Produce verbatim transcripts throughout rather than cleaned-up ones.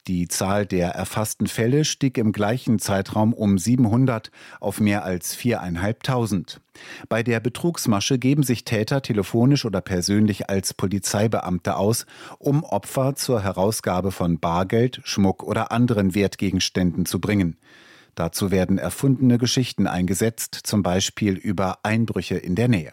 Die Zahl der erfassten Fälle stieg im gleichen Zeitraum um siebenhundert auf mehr als viertausendfünfhundert. Bei der Betrugsmasche geben sich Täter telefonisch oder persönlich als Polizeibeamte aus, um Opfer zur Herausgabe von Bargeld, Schmuck oder anderen Wertgegenständen zu bringen. Dazu werden erfundene Geschichten eingesetzt, zum Beispiel über Einbrüche in der Nähe.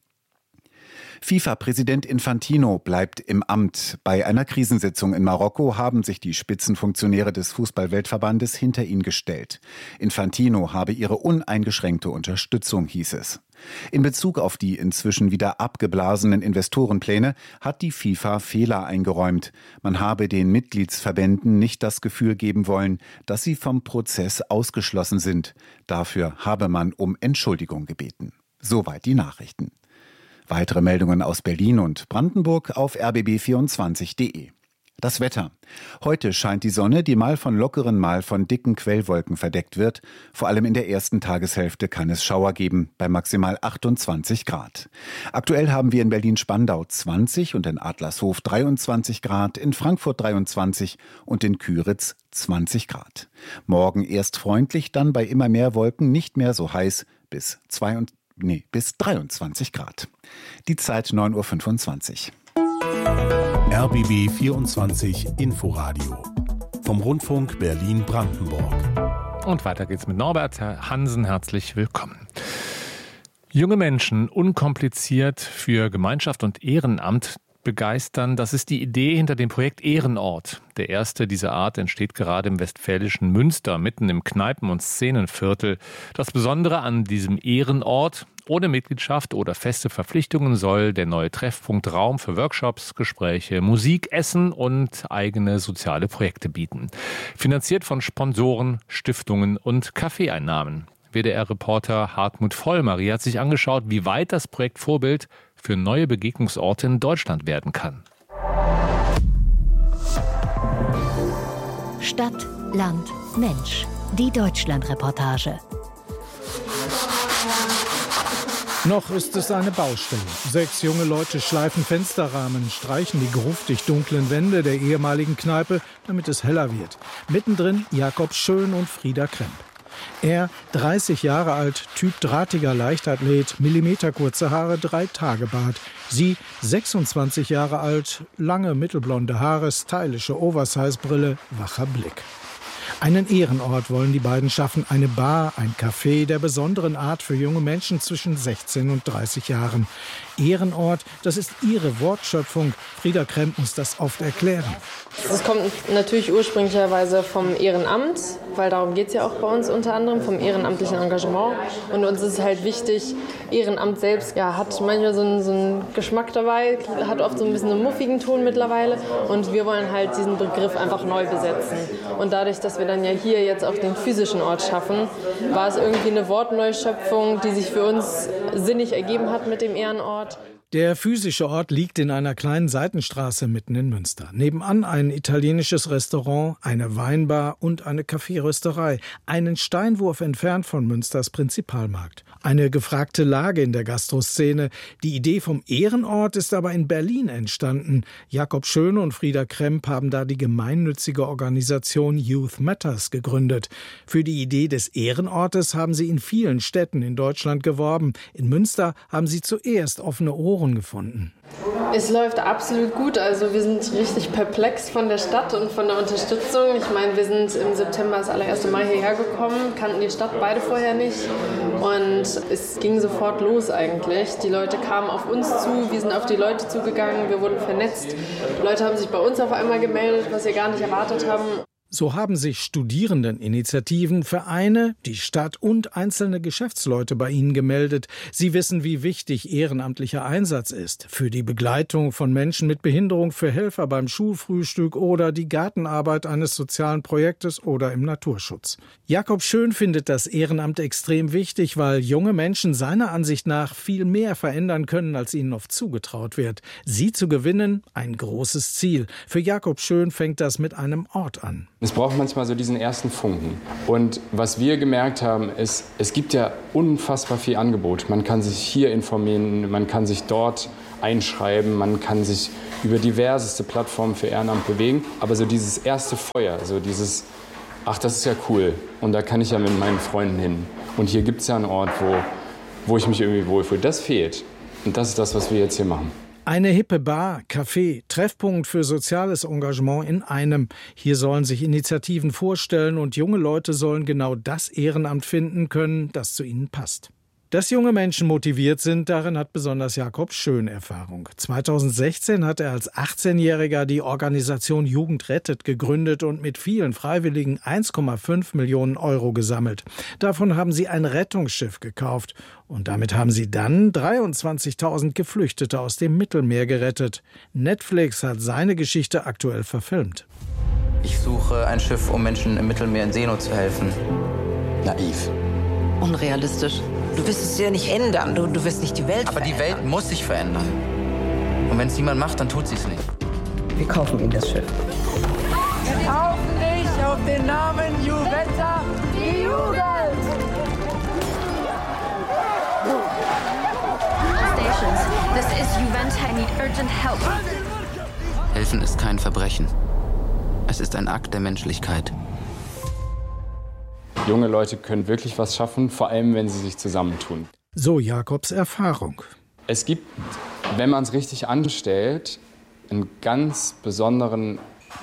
FIFA-Präsident Infantino bleibt im Amt. Bei einer Krisensitzung in Marokko haben sich die Spitzenfunktionäre des Fußball-Weltverbandes hinter ihn gestellt. Infantino habe ihre uneingeschränkte Unterstützung, hieß es. In Bezug auf die inzwischen wieder abgeblasenen Investorenpläne hat die FIFA Fehler eingeräumt. Man habe den Mitgliedsverbänden nicht das Gefühl geben wollen, dass sie vom Prozess ausgeschlossen sind. Dafür habe man um Entschuldigung gebeten. Soweit die Nachrichten. Weitere Meldungen aus Berlin und Brandenburg auf r b b vierundzwanzig punkt d e. Das Wetter. Heute scheint die Sonne, die mal von lockeren, mal von dicken Quellwolken verdeckt wird. Vor allem in der ersten Tageshälfte kann es Schauer geben, bei maximal achtundzwanzig Grad. Aktuell haben wir in Berlin-Spandau zwanzig und in Adlershof dreiundzwanzig Grad, in Frankfurt dreiundzwanzig und in Küritz zwanzig Grad. Morgen erst freundlich, dann bei immer mehr Wolken nicht mehr so heiß, bis zweiundzwanzig Nee, bis dreiundzwanzig Grad. Die Zeit neun Uhr fünfundzwanzig. R B B vierundzwanzig Inforadio vom Rundfunk Berlin-Brandenburg. Und weiter geht's mit Norbert Hansen. Herzlich willkommen. Junge Menschen unkompliziert für Gemeinschaft und Ehrenamt begeistern. Das ist die Idee hinter dem Projekt Ehrenort. Der erste dieser Art entsteht gerade im westfälischen Münster, mitten im Kneipen- und Szenenviertel. Das Besondere an diesem Ehrenort: ohne Mitgliedschaft oder feste Verpflichtungen soll der neue Treffpunkt Raum für Workshops, Gespräche, Musik, Essen und eigene soziale Projekte bieten. Finanziert von Sponsoren, Stiftungen und Kaffeeeinnahmen. W D R-Reporter Hartmut Vollmarie hat sich angeschaut, wie weit das Projekt Vorbild für neue Begegnungsorte in Deutschland werden kann. Stadt, Land, Mensch. Die Deutschland-Reportage. Noch ist es eine Baustelle. Sechs junge Leute schleifen Fensterrahmen, streichen die gruftig dunklen Wände der ehemaligen Kneipe, damit es heller wird. Mittendrin Jakob Schön und Frieda Kremp. Er, dreißig Jahre alt, Typ drahtiger Leichtathlet, millimeterkurze Haare, drei Tage Bart. Sie, sechsundzwanzig Jahre alt, lange mittelblonde Haare, stylische Oversize-Brille, wacher Blick. Einen Ehrenort wollen die beiden schaffen, eine Bar, ein Café der besonderen Art für junge Menschen zwischen sechzehn und dreißig Jahren. Ehrenort, das ist ihre Wortschöpfung. Frieda Kremp muss das oft erklären. Es kommt natürlich ursprünglicherweise vom Ehrenamt, weil darum geht es ja auch bei uns unter anderem, vom ehrenamtlichen Engagement. Und uns ist halt wichtig, Ehrenamt selbst ja, hat manchmal so einen, so einen Geschmack dabei, hat oft so ein bisschen einen muffigen Ton mittlerweile. Und wir wollen halt diesen Begriff einfach neu besetzen. Und dadurch, dass wir dann ja hier jetzt auch den physischen Ort schaffen, war es irgendwie eine Wortneuschöpfung, die sich für uns sinnig ergeben hat mit dem Ehrenort. Der physische Ort liegt in einer kleinen Seitenstraße mitten in Münster. Nebenan ein italienisches Restaurant, eine Weinbar und eine Kaffeerösterei. Einen Steinwurf entfernt von Münsters Prinzipalmarkt. Eine gefragte Lage in der Gastroszene. Die Idee vom Ehrenort ist aber in Berlin entstanden. Jakob Schön und Frieda Kremp haben da die gemeinnützige Organisation Youth Matters gegründet. Für die Idee des Ehrenortes haben sie in vielen Städten in Deutschland geworben. In Münster haben sie zuerst offene Ohren gefunden. Es läuft absolut gut. Also wir sind richtig perplex von der Stadt und von der Unterstützung. Ich meine, wir sind im September das allererste Mal hierher gekommen, kannten die Stadt beide vorher nicht. Und es ging sofort los eigentlich. Die Leute kamen auf uns zu, wir sind auf die Leute zugegangen, wir wurden vernetzt. Leute haben sich bei uns auf einmal gemeldet, was wir gar nicht erwartet haben. So haben sich Studierendeninitiativen, Vereine, die Stadt und einzelne Geschäftsleute bei ihnen gemeldet. Sie wissen, wie wichtig ehrenamtlicher Einsatz ist. Für die Begleitung von Menschen mit Behinderung, für Helfer beim Schulfrühstück oder die Gartenarbeit eines sozialen Projektes oder im Naturschutz. Jakob Schön findet das Ehrenamt extrem wichtig, weil junge Menschen seiner Ansicht nach viel mehr verändern können, als ihnen oft zugetraut wird. Sie zu gewinnen, ein großes Ziel. Für Jakob Schön fängt das mit einem Ort an. Es braucht manchmal so diesen ersten Funken. Und was wir gemerkt haben, ist, es gibt ja unfassbar viel Angebot. Man kann sich hier informieren, man kann sich dort einschreiben, man kann sich über diverseste Plattformen für Ehrenamt bewegen. Aber so dieses erste Feuer, so dieses, ach, das ist ja cool und da kann ich ja mit meinen Freunden hin. Und hier gibt es ja einen Ort, wo, wo ich mich irgendwie wohlfühle. Das fehlt. Und das ist das, was wir jetzt hier machen. Eine hippe Bar, Café, Treffpunkt für soziales Engagement in einem. Hier sollen sich Initiativen vorstellen und junge Leute sollen genau das Ehrenamt finden können, das zu ihnen passt. Dass junge Menschen motiviert sind, darin hat besonders Jakob Schön Erfahrung. zweitausendsechzehn hat er als achtzehnjähriger die Organisation Jugend rettet gegründet und mit vielen Freiwilligen eins Komma fünf Millionen Euro gesammelt. Davon haben sie ein Rettungsschiff gekauft. Und damit haben sie dann dreiundzwanzigtausend Geflüchtete aus dem Mittelmeer gerettet. Netflix hat seine Geschichte aktuell verfilmt. Ich suche ein Schiff, um Menschen im Mittelmeer in Seenot zu helfen. Naiv. Unrealistisch. Du wirst es ja nicht ändern, du, du wirst nicht die Welt Aber verändern. die Welt muss sich verändern. Und wenn es niemand macht, dann tut sie es nicht. Wir kaufen ihnen das Schiff. Wir kaufen dich auf den Namen Juventa, die Jugend! Stations, this is Juventa, I need urgent help. Helfen ist kein Verbrechen. Es ist ein Akt der Menschlichkeit. Junge Leute können wirklich was schaffen, vor allem wenn sie sich zusammentun. So Jakobs Erfahrung. Es gibt, wenn man es richtig anstellt, einen ganz besonderen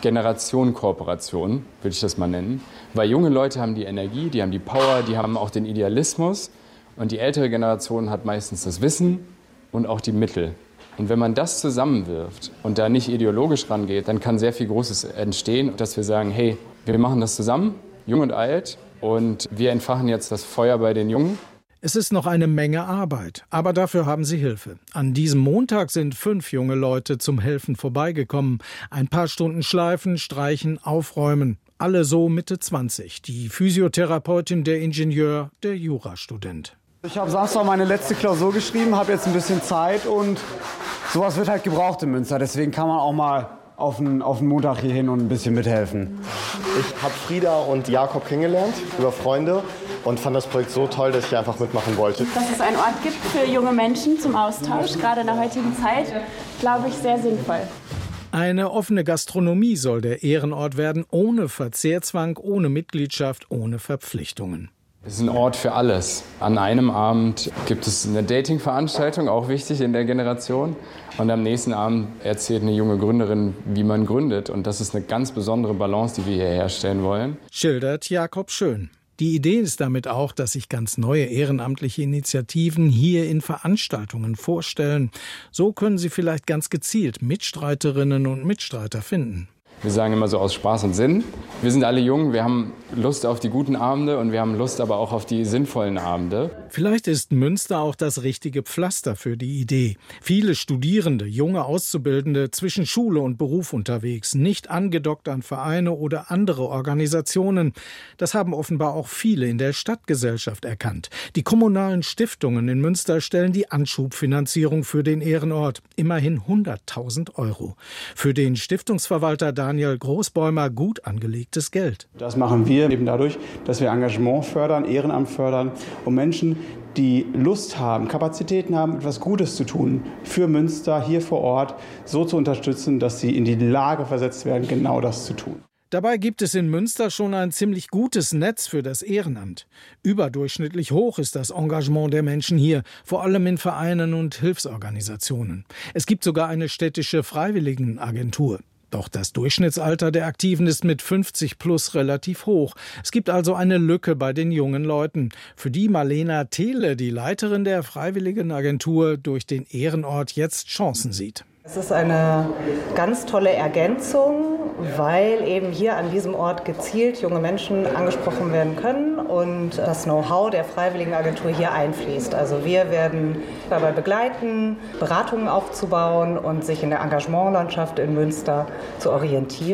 Generationenkooperation, würde ich das mal nennen. Weil junge Leute haben die Energie, die haben die Power, die haben auch den Idealismus. Und die ältere Generation hat meistens das Wissen und auch die Mittel. Und wenn man das zusammenwirft und da nicht ideologisch rangeht, dann kann sehr viel Großes entstehen, dass wir sagen, hey, wir machen das zusammen, jung und alt. Und wir entfachen jetzt das Feuer bei den Jungen. Es ist noch eine Menge Arbeit, aber dafür haben sie Hilfe. An diesem Montag sind fünf junge Leute zum Helfen vorbeigekommen. Ein paar Stunden schleifen, streichen, aufräumen. Alle so Mitte zwanzig. Die Physiotherapeutin, der Ingenieur, der Jurastudent. Ich habe Samstag meine letzte Klausur geschrieben, habe jetzt ein bisschen Zeit und sowas wird halt gebraucht in Münster. Deswegen kann man auch mal auf den, auf den Montag hier hin und ein bisschen mithelfen. Ich habe Frieda und Jakob kennengelernt über Freunde und fand das Projekt so toll, dass ich einfach mitmachen wollte. Dass es einen Ort gibt für junge Menschen zum Austausch, gerade in der heutigen Zeit, glaube ich, sehr sinnvoll. Eine offene Gastronomie soll der Ehrenort werden, ohne Verzehrzwang, ohne Mitgliedschaft, ohne Verpflichtungen. Es ist ein Ort für alles. An einem Abend gibt es eine Dating-Veranstaltung, auch wichtig in der Generation. Und am nächsten Abend erzählt eine junge Gründerin, wie man gründet. Und das ist eine ganz besondere Balance, die wir hier herstellen wollen. Schildert Jakob Schön. Die Idee ist damit auch, dass sich ganz neue ehrenamtliche Initiativen hier in Veranstaltungen vorstellen. So können sie vielleicht ganz gezielt Mitstreiterinnen und Mitstreiter finden. Wir sagen immer so aus Spaß und Sinn. Wir sind alle jung, wir haben Lust auf die guten Abende und wir haben Lust aber auch auf die sinnvollen Abende. Vielleicht ist Münster auch das richtige Pflaster für die Idee. Viele Studierende, junge Auszubildende zwischen Schule und Beruf unterwegs, nicht angedockt an Vereine oder andere Organisationen. Das haben offenbar auch viele in der Stadtgesellschaft erkannt. Die kommunalen Stiftungen in Münster stellen die Anschubfinanzierung für den Ehrenort. Immerhin hunderttausend Euro. Für den Stiftungsverwalter Daniel Großbäumer gut angelegtes Geld. Das machen wir eben dadurch, dass wir Engagement fördern, Ehrenamt fördern, um Menschen, die Lust haben, Kapazitäten haben, etwas Gutes zu tun, für Münster hier vor Ort so zu unterstützen, dass sie in die Lage versetzt werden, genau das zu tun. Dabei gibt es in Münster schon ein ziemlich gutes Netz für das Ehrenamt. Überdurchschnittlich hoch ist das Engagement der Menschen hier, vor allem in Vereinen und Hilfsorganisationen. Es gibt sogar eine städtische Freiwilligenagentur. Doch das Durchschnittsalter der Aktiven ist mit fünfzig plus relativ hoch. Es gibt also eine Lücke bei den jungen Leuten, für die Marlena Thiele, die Leiterin der Freiwilligenagentur, durch den Ehrenort jetzt Chancen sieht. Es ist eine ganz tolle Ergänzung, weil eben hier an diesem Ort gezielt junge Menschen angesprochen werden können und das Know-how der Freiwilligenagentur hier einfließt. Also wir werden dabei begleiten, Beratungen aufzubauen und sich in der Engagementlandschaft in Münster zu orientieren.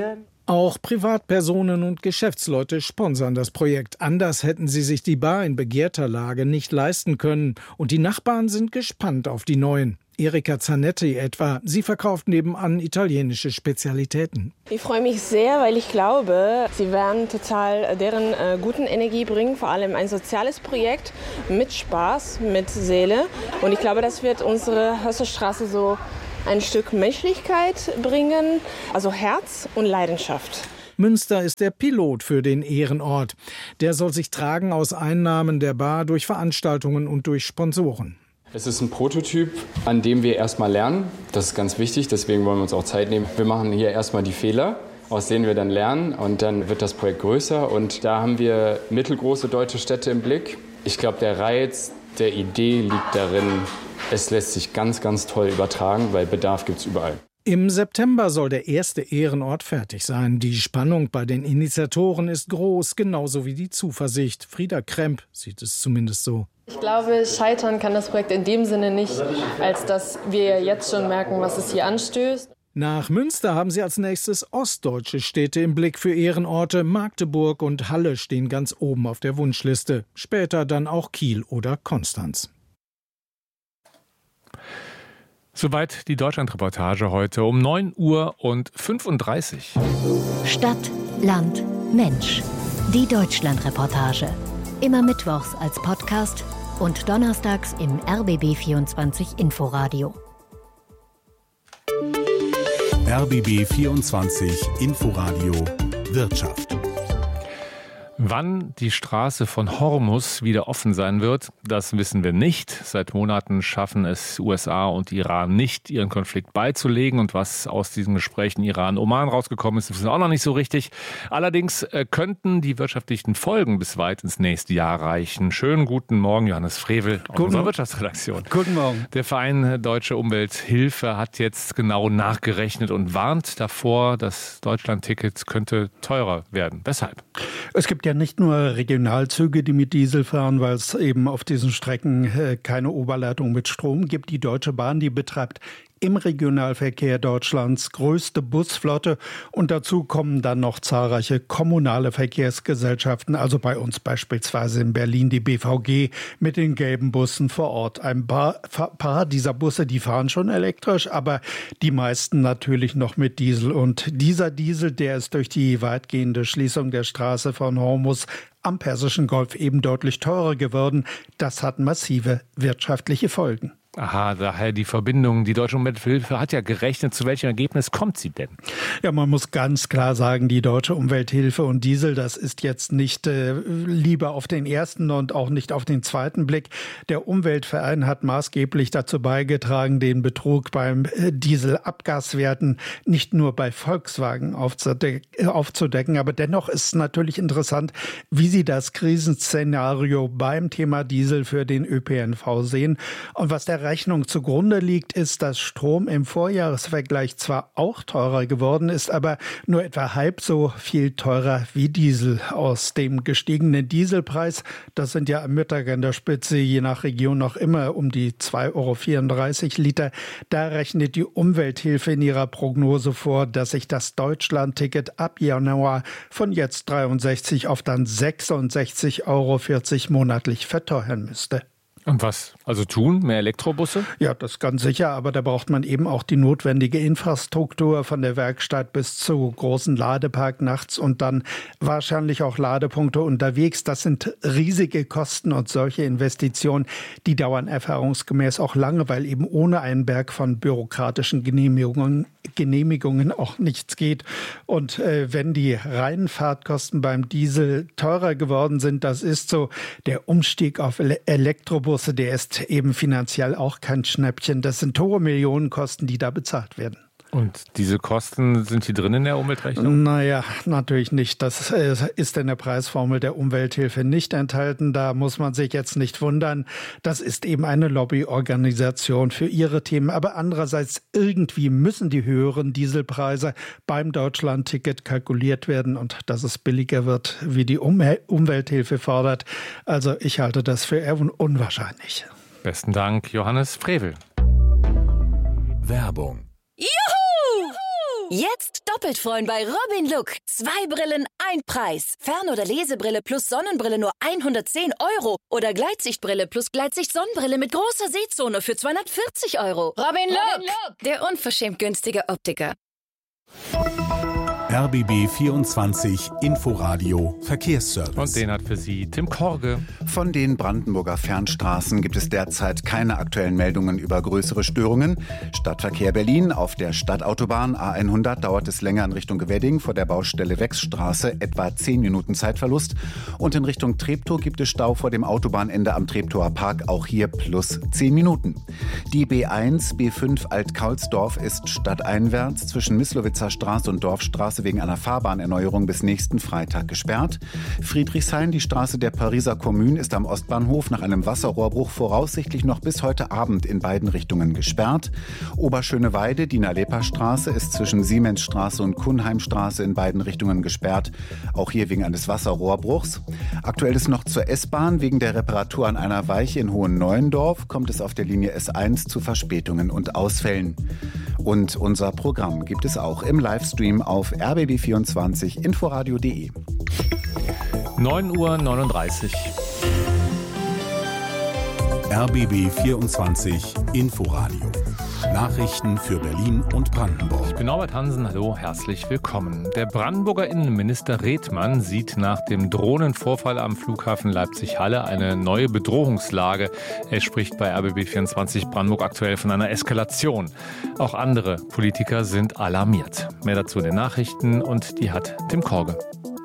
Auch Privatpersonen und Geschäftsleute sponsern das Projekt. Anders hätten sie sich die Bar in begehrter Lage nicht leisten können. Und die Nachbarn sind gespannt auf die neuen. Erika Zanetti etwa. Sie verkauft nebenan italienische Spezialitäten. Ich freue mich sehr, weil ich glaube, sie werden total deren äh, guten Energie bringen. Vor allem ein soziales Projekt mit Spaß, mit Seele. Und ich glaube, das wird unsere Hösserstraße so ein Stück Menschlichkeit bringen, also Herz und Leidenschaft. Münster ist der Pilot für den Ehrenort. Der soll sich tragen aus Einnahmen der Bar durch Veranstaltungen und durch Sponsoren. Es ist ein Prototyp, an dem wir erstmal lernen. Das ist ganz wichtig, deswegen wollen wir uns auch Zeit nehmen. Wir machen hier erstmal die Fehler, aus denen wir dann lernen, und dann wird das Projekt größer. Und da haben wir mittelgroße deutsche Städte im Blick. Ich glaube, der Reiz der Idee liegt darin, es lässt sich ganz, ganz toll übertragen, weil Bedarf gibt es überall. Im September soll der erste Ehrenort fertig sein. Die Spannung bei den Initiatoren ist groß, genauso wie die Zuversicht. Frieda Kremp sieht es zumindest so. Ich glaube, scheitern kann das Projekt in dem Sinne nicht, als dass wir jetzt schon merken, was es hier anstößt. Nach Münster haben sie als nächstes ostdeutsche Städte im Blick für Ehrenorte. Magdeburg und Halle stehen ganz oben auf der Wunschliste. Später dann auch Kiel oder Konstanz. Soweit die Deutschlandreportage heute um neun Uhr fünfunddreißig. Stadt, Land, Mensch. Die Deutschlandreportage. Immer mittwochs als Podcast und donnerstags im R B B vierundzwanzig Inforadio. R B B vierundzwanzig Inforadio Wirtschaft. Wann die Straße von Hormus wieder offen sein wird, das wissen wir nicht. Seit Monaten schaffen es U S A und Iran nicht, ihren Konflikt beizulegen. Und was aus diesen Gesprächen Iran-Oman rausgekommen ist, wissen wir auch noch nicht so richtig. Allerdings äh, könnten die wirtschaftlichen Folgen bis weit ins nächste Jahr reichen. Schönen guten Morgen, Johannes Frevel aus unserer Wirtschaftsredaktion. Guten Morgen. Der Verein Deutsche Umwelthilfe hat jetzt genau nachgerechnet und warnt davor, das Deutschland-Ticket könnte teurer werden. Weshalb? Es gibt ja nicht nur Regionalzüge, die mit Diesel fahren, weil es eben auf diesen Strecken keine Oberleitung mit Strom gibt. Die Deutsche Bahn, die betreibt im Regionalverkehr Deutschlands größte Busflotte, und dazu kommen dann noch zahlreiche kommunale Verkehrsgesellschaften, also bei uns beispielsweise in Berlin die B V G mit den gelben Bussen vor Ort. Ein paar, paar dieser Busse, die fahren schon elektrisch, aber die meisten natürlich noch mit Diesel. Und dieser Diesel, der ist durch die weitgehende Schließung der Straße von Hormus am Persischen Golf eben deutlich teurer geworden. Das hat massive wirtschaftliche Folgen. Aha, daher die Verbindung. Die Deutsche Umwelthilfe hat ja gerechnet. Zu welchem Ergebnis kommt sie denn? Ja, man muss ganz klar sagen, die Deutsche Umwelthilfe und Diesel, das ist jetzt nicht äh, lieber auf den ersten und auch nicht auf den zweiten Blick. Der Umweltverein hat maßgeblich dazu beigetragen, den Betrug beim äh, Dieselabgaswerten nicht nur bei Volkswagen aufzude- äh, aufzudecken. Aber dennoch ist es natürlich interessant, wie sie das Krisenszenario beim Thema Diesel für den Ö P N V sehen. Und was der Rechnung zugrunde liegt, ist, dass Strom im Vorjahresvergleich zwar auch teurer geworden ist, aber nur etwa halb so viel teurer wie Diesel. Aus dem gestiegenen Dieselpreis, das sind ja am Mittag an der Spitze je nach Region noch immer um die zwei Euro vierunddreißig Liter, da rechnet die Umwelthilfe in ihrer Prognose vor, dass sich das Deutschland-Ticket ab Januar von jetzt dreiundsechzig auf dann sechsundsechzig Euro vierzig monatlich verteuern müsste. Und was also tun? Mehr Elektrobusse? Ja, das ganz sicher, aber da braucht man eben auch die notwendige Infrastruktur von der Werkstatt bis zu großen Ladepark nachts und dann wahrscheinlich auch Ladepunkte unterwegs. Das sind riesige Kosten, und solche Investitionen, die dauern erfahrungsgemäß auch lange, weil eben ohne einen Berg von bürokratischen Genehmigungen Genehmigungen auch nichts geht. Und äh, wenn die reinen Fahrtkosten beim Diesel teurer geworden sind, das ist so, der Umstieg auf Ele- Elektrobusse, der ist eben finanziell auch kein Schnäppchen. Das sind hohe Millionenkosten, die da bezahlt werden. Und diese Kosten, sind die drin in der Umweltrechnung? Naja, natürlich nicht. Das ist in der Preisformel der Umwelthilfe nicht enthalten. Da muss man sich jetzt nicht wundern. Das ist eben eine Lobbyorganisation für ihre Themen. Aber andererseits, irgendwie müssen die höheren Dieselpreise beim Deutschland-Ticket kalkuliert werden, und dass es billiger wird, wie die um- Umwelthilfe fordert. Also ich halte das für eher un- unwahrscheinlich. Besten Dank, Johannes Frevel. Werbung. Juhu! Jetzt doppelt freuen bei Robin Look. Zwei Brillen, ein Preis. Fern- oder Lesebrille plus Sonnenbrille nur hundertzehn Euro. Oder Gleitsichtbrille plus Gleitsicht-Sonnenbrille mit großer Sehzone für zweihundertvierzig Euro. Robin Look, Robin Look, der unverschämt günstige Optiker. R B B vierundzwanzig Inforadio Verkehrsservice. Und den hat für Sie Tim Korge. Von den Brandenburger Fernstraßen gibt es derzeit keine aktuellen Meldungen über größere Störungen. Stadtverkehr Berlin: Auf der Stadtautobahn A hundert dauert es länger in Richtung Wedding vor der Baustelle Wechsstraße, etwa zehn Minuten Zeitverlust. Und in Richtung Treptow gibt es Stau vor dem Autobahnende am Treptower Park, auch hier plus zehn Minuten. Die B eins, B fünf Alt-Kaulsdorf ist stadteinwärts zwischen Mislowitzer Straße und Dorfstraße wegen einer Fahrbahnerneuerung bis nächsten Freitag gesperrt. Friedrichshain, die Straße der Pariser Kommune, ist am Ostbahnhof nach einem Wasserrohrbruch voraussichtlich noch bis heute Abend in beiden Richtungen gesperrt. Oberschöneweide, die Nalepa-Straße, ist zwischen Siemensstraße und Kuhnheimstraße in beiden Richtungen gesperrt, auch hier wegen eines Wasserrohrbruchs. Aktuell ist noch zur S-Bahn: Wegen der Reparatur an einer Weiche in Hohenneuendorf kommt es auf der Linie S eins zu Verspätungen und Ausfällen. Und unser Programm gibt es auch im Livestream auf r b b vierundzwanzig inforadio punkt de. neun Uhr neununddreißig. R B B vierundzwanzig Inforadio. Nachrichten für Berlin und Brandenburg. Ich bin Norbert Hansen, hallo, herzlich willkommen. Der Brandenburger Innenminister Redmann sieht nach dem Drohnenvorfall am Flughafen Leipzig-Halle eine neue Bedrohungslage. Er spricht bei R B B vierundzwanzig Brandenburg aktuell von einer Eskalation. Auch andere Politiker sind alarmiert. Mehr dazu in den Nachrichten, und die hat Tim Korge.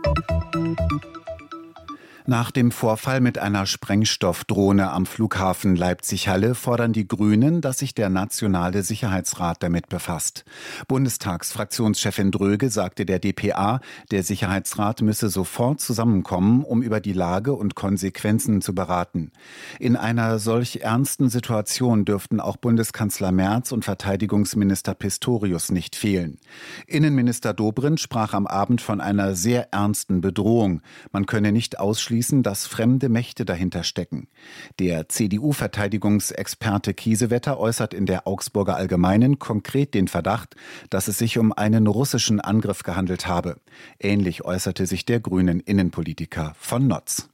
Nach dem Vorfall mit einer Sprengstoffdrohne am Flughafen Leipzig-Halle fordern die Grünen, dass sich der Nationale Sicherheitsrat damit befasst. Bundestagsfraktionschefin Dröge sagte der D P A, der Sicherheitsrat müsse sofort zusammenkommen, um über die Lage und Konsequenzen zu beraten. In einer solch ernsten Situation dürften auch Bundeskanzler Merz und Verteidigungsminister Pistorius nicht fehlen. Innenminister Dobrindt sprach am Abend von einer sehr ernsten Bedrohung. Man könne nicht ausschließen, dass fremde Mächte dahinter stecken. Der C D U-Verteidigungsexperte Kiesewetter äußert in der Augsburger Allgemeinen konkret den Verdacht, dass es sich um einen russischen Angriff gehandelt habe. Ähnlich äußerte sich der grünen Innenpolitiker von Notz.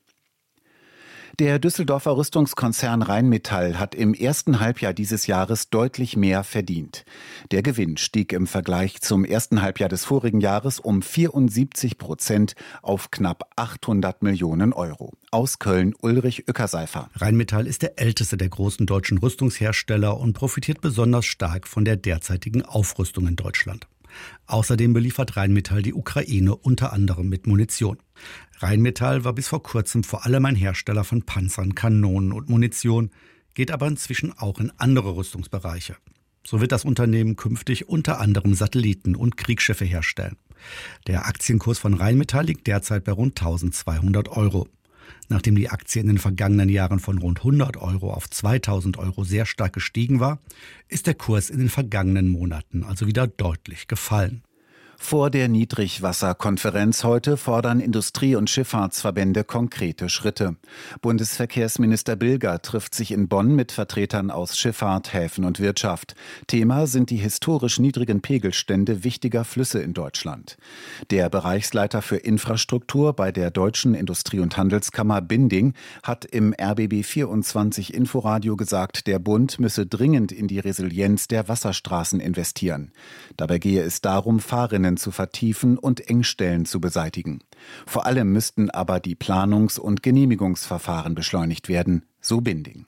Der Düsseldorfer Rüstungskonzern Rheinmetall hat im ersten Halbjahr dieses Jahres deutlich mehr verdient. Der Gewinn stieg im Vergleich zum ersten Halbjahr des vorigen Jahres um vierundsiebzig Prozent auf knapp achthundert Millionen Euro. Aus Köln Ulrich Ueckerseifer. Rheinmetall ist der älteste der großen deutschen Rüstungshersteller und profitiert besonders stark von der derzeitigen Aufrüstung in Deutschland. Außerdem beliefert Rheinmetall die Ukraine unter anderem mit Munition. Rheinmetall war bis vor kurzem vor allem ein Hersteller von Panzern, Kanonen und Munition, geht aber inzwischen auch in andere Rüstungsbereiche. So wird das Unternehmen künftig unter anderem Satelliten und Kriegsschiffe herstellen. Der Aktienkurs von Rheinmetall liegt derzeit bei rund eintausendzweihundert Euro. Nachdem die Aktie in den vergangenen Jahren von rund hundert Euro auf zweitausend Euro sehr stark gestiegen war, ist der Kurs in den vergangenen Monaten also wieder deutlich gefallen. Vor der Niedrigwasserkonferenz heute fordern Industrie- und Schifffahrtsverbände konkrete Schritte. Bundesverkehrsminister Bilger trifft sich in Bonn mit Vertretern aus Schifffahrt, Häfen und Wirtschaft. Thema sind die historisch niedrigen Pegelstände wichtiger Flüsse in Deutschland. Der Bereichsleiter für Infrastruktur bei der Deutschen Industrie- und Handelskammer Binding hat im R B B vierundzwanzig Inforadio gesagt, der Bund müsse dringend in die Resilienz der Wasserstraßen investieren. Dabei gehe es darum, Fahrrinnen zu vertiefen und Engstellen zu beseitigen. Vor allem müssten aber die Planungs- und Genehmigungsverfahren beschleunigt werden, so Binding.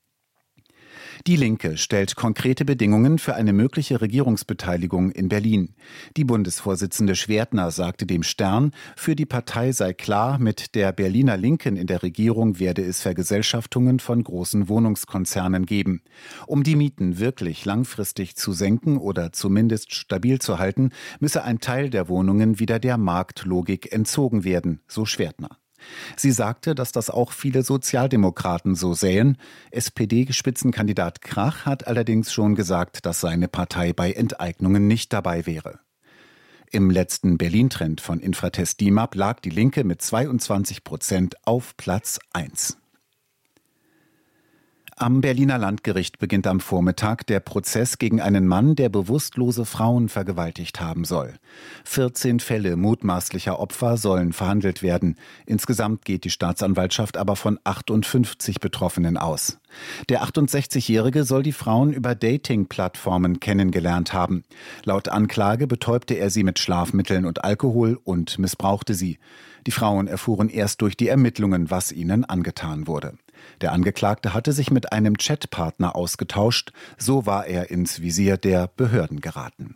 Die Linke stellt konkrete Bedingungen für eine mögliche Regierungsbeteiligung in Berlin. Die Bundesvorsitzende Schwertner sagte dem Stern, für die Partei sei klar, mit der Berliner Linken in der Regierung werde es Vergesellschaftungen von großen Wohnungskonzernen geben. Um die Mieten wirklich langfristig zu senken oder zumindest stabil zu halten, müsse ein Teil der Wohnungen wieder der Marktlogik entzogen werden, so Schwertner. Sie sagte, dass das auch viele Sozialdemokraten so sähen. S P D-Spitzenkandidat Krach hat allerdings schon gesagt, dass seine Partei bei Enteignungen nicht dabei wäre. Im letzten Berlin-Trend von Infratest D I M A P lag die Linke mit zweiundzwanzig Prozent auf Platz eins. Am Berliner Landgericht beginnt am Vormittag der Prozess gegen einen Mann, der bewusstlose Frauen vergewaltigt haben soll. vierzehn Fälle mutmaßlicher Opfer sollen verhandelt werden. Insgesamt geht die Staatsanwaltschaft aber von achtundfünfzig Betroffenen aus. Der achtundsechzigjährige soll die Frauen über Dating-Plattformen kennengelernt haben. Laut Anklage betäubte er sie mit Schlafmitteln und Alkohol und missbrauchte sie. Die Frauen erfuhren erst durch die Ermittlungen, was ihnen angetan wurde. Der Angeklagte hatte sich mit einem Chatpartner ausgetauscht, so war er ins Visier der Behörden geraten.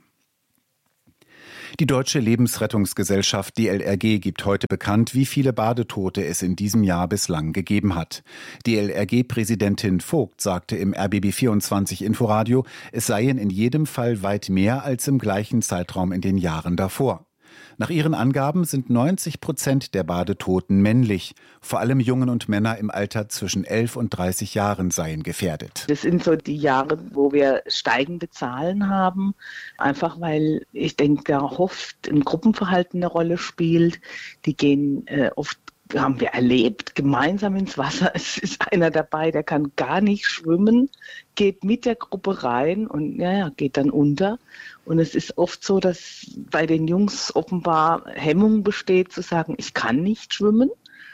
Die Deutsche Lebensrettungsgesellschaft D L R G gibt heute bekannt, wie viele Badetote es in diesem Jahr bislang gegeben hat. D L R G-Präsidentin Vogt sagte im R B B vierundzwanzig Inforadio, es seien in jedem Fall weit mehr als im gleichen Zeitraum in den Jahren davor. Nach ihren Angaben sind neunzig Prozent der Badetoten männlich. Vor allem Jungen und Männer im Alter zwischen elf und dreißig Jahren seien gefährdet. Das sind so die Jahre, wo wir steigende Zahlen haben. Einfach weil ich denke, da oft ein Gruppenverhalten eine Rolle spielt. Die gehen äh, oft, haben wir erlebt, gemeinsam ins Wasser. Es ist einer dabei, der kann gar nicht schwimmen, geht mit der Gruppe rein und ja, ja, geht dann unter. Und es ist oft so, dass bei den Jungs offenbar Hemmung besteht, zu sagen, ich kann nicht schwimmen.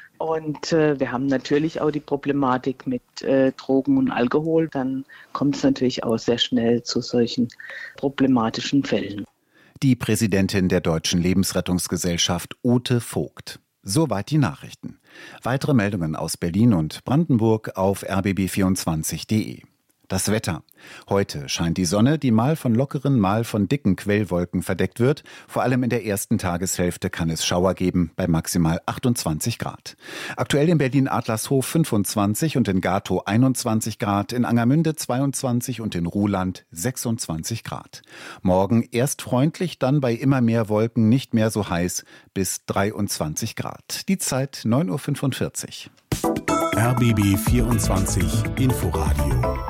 Und äh, wir haben natürlich auch die Problematik mit äh, Drogen und Alkohol. Dann kommt es natürlich auch sehr schnell zu solchen problematischen Fällen. Die Präsidentin der Deutschen Lebensrettungsgesellschaft, Ute Vogt. Soweit die Nachrichten. Weitere Meldungen aus Berlin und Brandenburg auf r b b vierundzwanzig punkt d e. Das Wetter. Heute scheint die Sonne, die mal von lockeren, mal von dicken Quellwolken verdeckt wird. Vor allem in der ersten Tageshälfte kann es Schauer geben, bei maximal achtundzwanzig Grad. Aktuell in Berlin-Adlershof fünfundzwanzig und in Gatow einundzwanzig Grad, in Angermünde zweiundzwanzig und in Ruhland sechsundzwanzig Grad. Morgen erst freundlich, dann bei immer mehr Wolken nicht mehr so heiß, bis dreiundzwanzig Grad. Die Zeit neun Uhr fünfundvierzig. R B B vierundzwanzig Inforadio.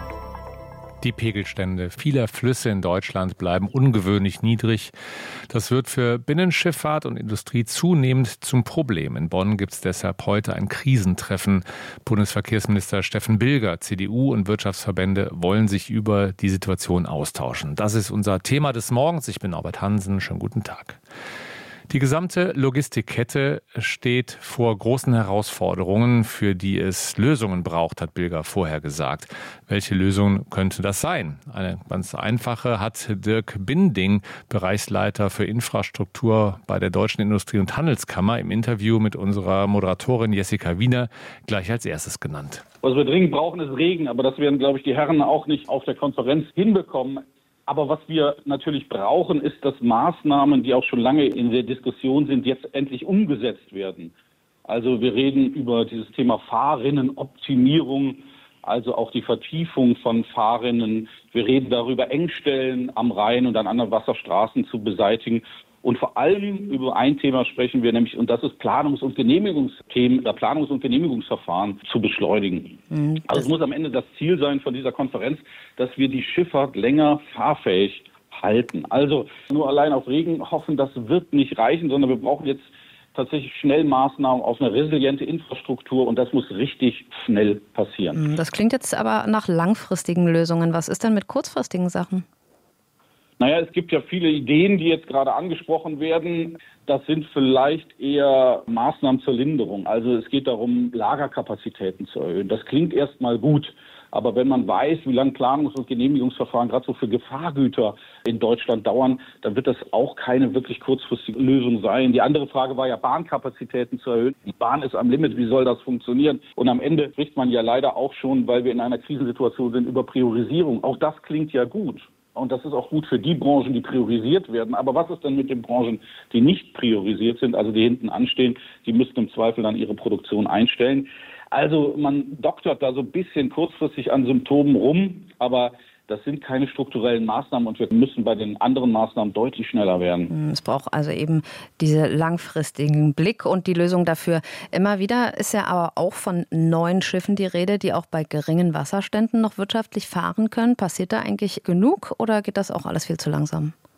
Die Pegelstände vieler Flüsse in Deutschland bleiben ungewöhnlich niedrig. Das wird für Binnenschifffahrt und Industrie zunehmend zum Problem. In Bonn gibt es deshalb heute ein Krisentreffen. Bundesverkehrsminister Steffen Bilger, C D U und Wirtschaftsverbände wollen sich über die Situation austauschen. Das ist unser Thema des Morgens. Ich bin Norbert Hansen. Schönen guten Tag. Die gesamte Logistikkette steht vor großen Herausforderungen, für die es Lösungen braucht, hat Bilger vorher gesagt. Welche Lösung könnte das sein? Eine ganz einfache hat Dirk Binding, Bereichsleiter für Infrastruktur bei der Deutschen Industrie- und Handelskammer, im Interview mit unserer Moderatorin Jessica Wiener gleich als erstes genannt. Was wir dringend brauchen, ist Regen, aber das werden, glaube ich, die Herren auch nicht auf der Konferenz hinbekommen. Aber was wir natürlich brauchen, ist, dass Maßnahmen, die auch schon lange in der Diskussion sind, jetzt endlich umgesetzt werden. Also wir reden über dieses Thema Fahrrinnenoptimierung, also auch die Vertiefung von Fahrrinnen. Wir reden darüber, Engstellen am Rhein und an anderen Wasserstraßen zu beseitigen. Und vor allem über ein Thema sprechen wir nämlich, und das ist Planungs- und Genehmigungsthemen, oder Planungs- und Genehmigungsverfahren zu beschleunigen. Mhm. Also es muss am Ende das Ziel sein von dieser Konferenz, dass wir die Schifffahrt länger fahrfähig halten. Also nur allein auf Regen hoffen, das wird nicht reichen, sondern wir brauchen jetzt tatsächlich schnell Maßnahmen auf eine resiliente Infrastruktur, und das muss richtig schnell passieren. Das klingt jetzt aber nach langfristigen Lösungen. Was ist denn mit kurzfristigen Sachen? Naja, es gibt ja viele Ideen, die jetzt gerade angesprochen werden. Das sind vielleicht eher Maßnahmen zur Linderung. Also es geht darum, Lagerkapazitäten zu erhöhen. Das klingt erstmal gut. Aber wenn man weiß, wie lange Planungs- und Genehmigungsverfahren gerade so für Gefahrgüter in Deutschland dauern, dann wird das auch keine wirklich kurzfristige Lösung sein. Die andere Frage war ja, Bahnkapazitäten zu erhöhen. Die Bahn ist am Limit. Wie soll das funktionieren? Und am Ende spricht man ja leider auch schon, weil wir in einer Krisensituation sind, über Priorisierung. Auch das klingt ja gut. Und das ist auch gut für die Branchen, die priorisiert werden. Aber was ist denn mit den Branchen, die nicht priorisiert sind, also die hinten anstehen? Die müssten im Zweifel dann ihre Produktion einstellen. Also man doktert da so ein bisschen kurzfristig an Symptomen rum, aber das sind keine strukturellen Maßnahmen, und wir müssen bei den anderen Maßnahmen deutlich schneller werden. Es braucht also eben diesen langfristigen Blick und die Lösung dafür. Immer wieder ist ja aber auch von neuen Schiffen die Rede, die auch bei geringen Wasserständen noch wirtschaftlich fahren können. Passiert da eigentlich genug oder geht das auch alles viel zu langsam?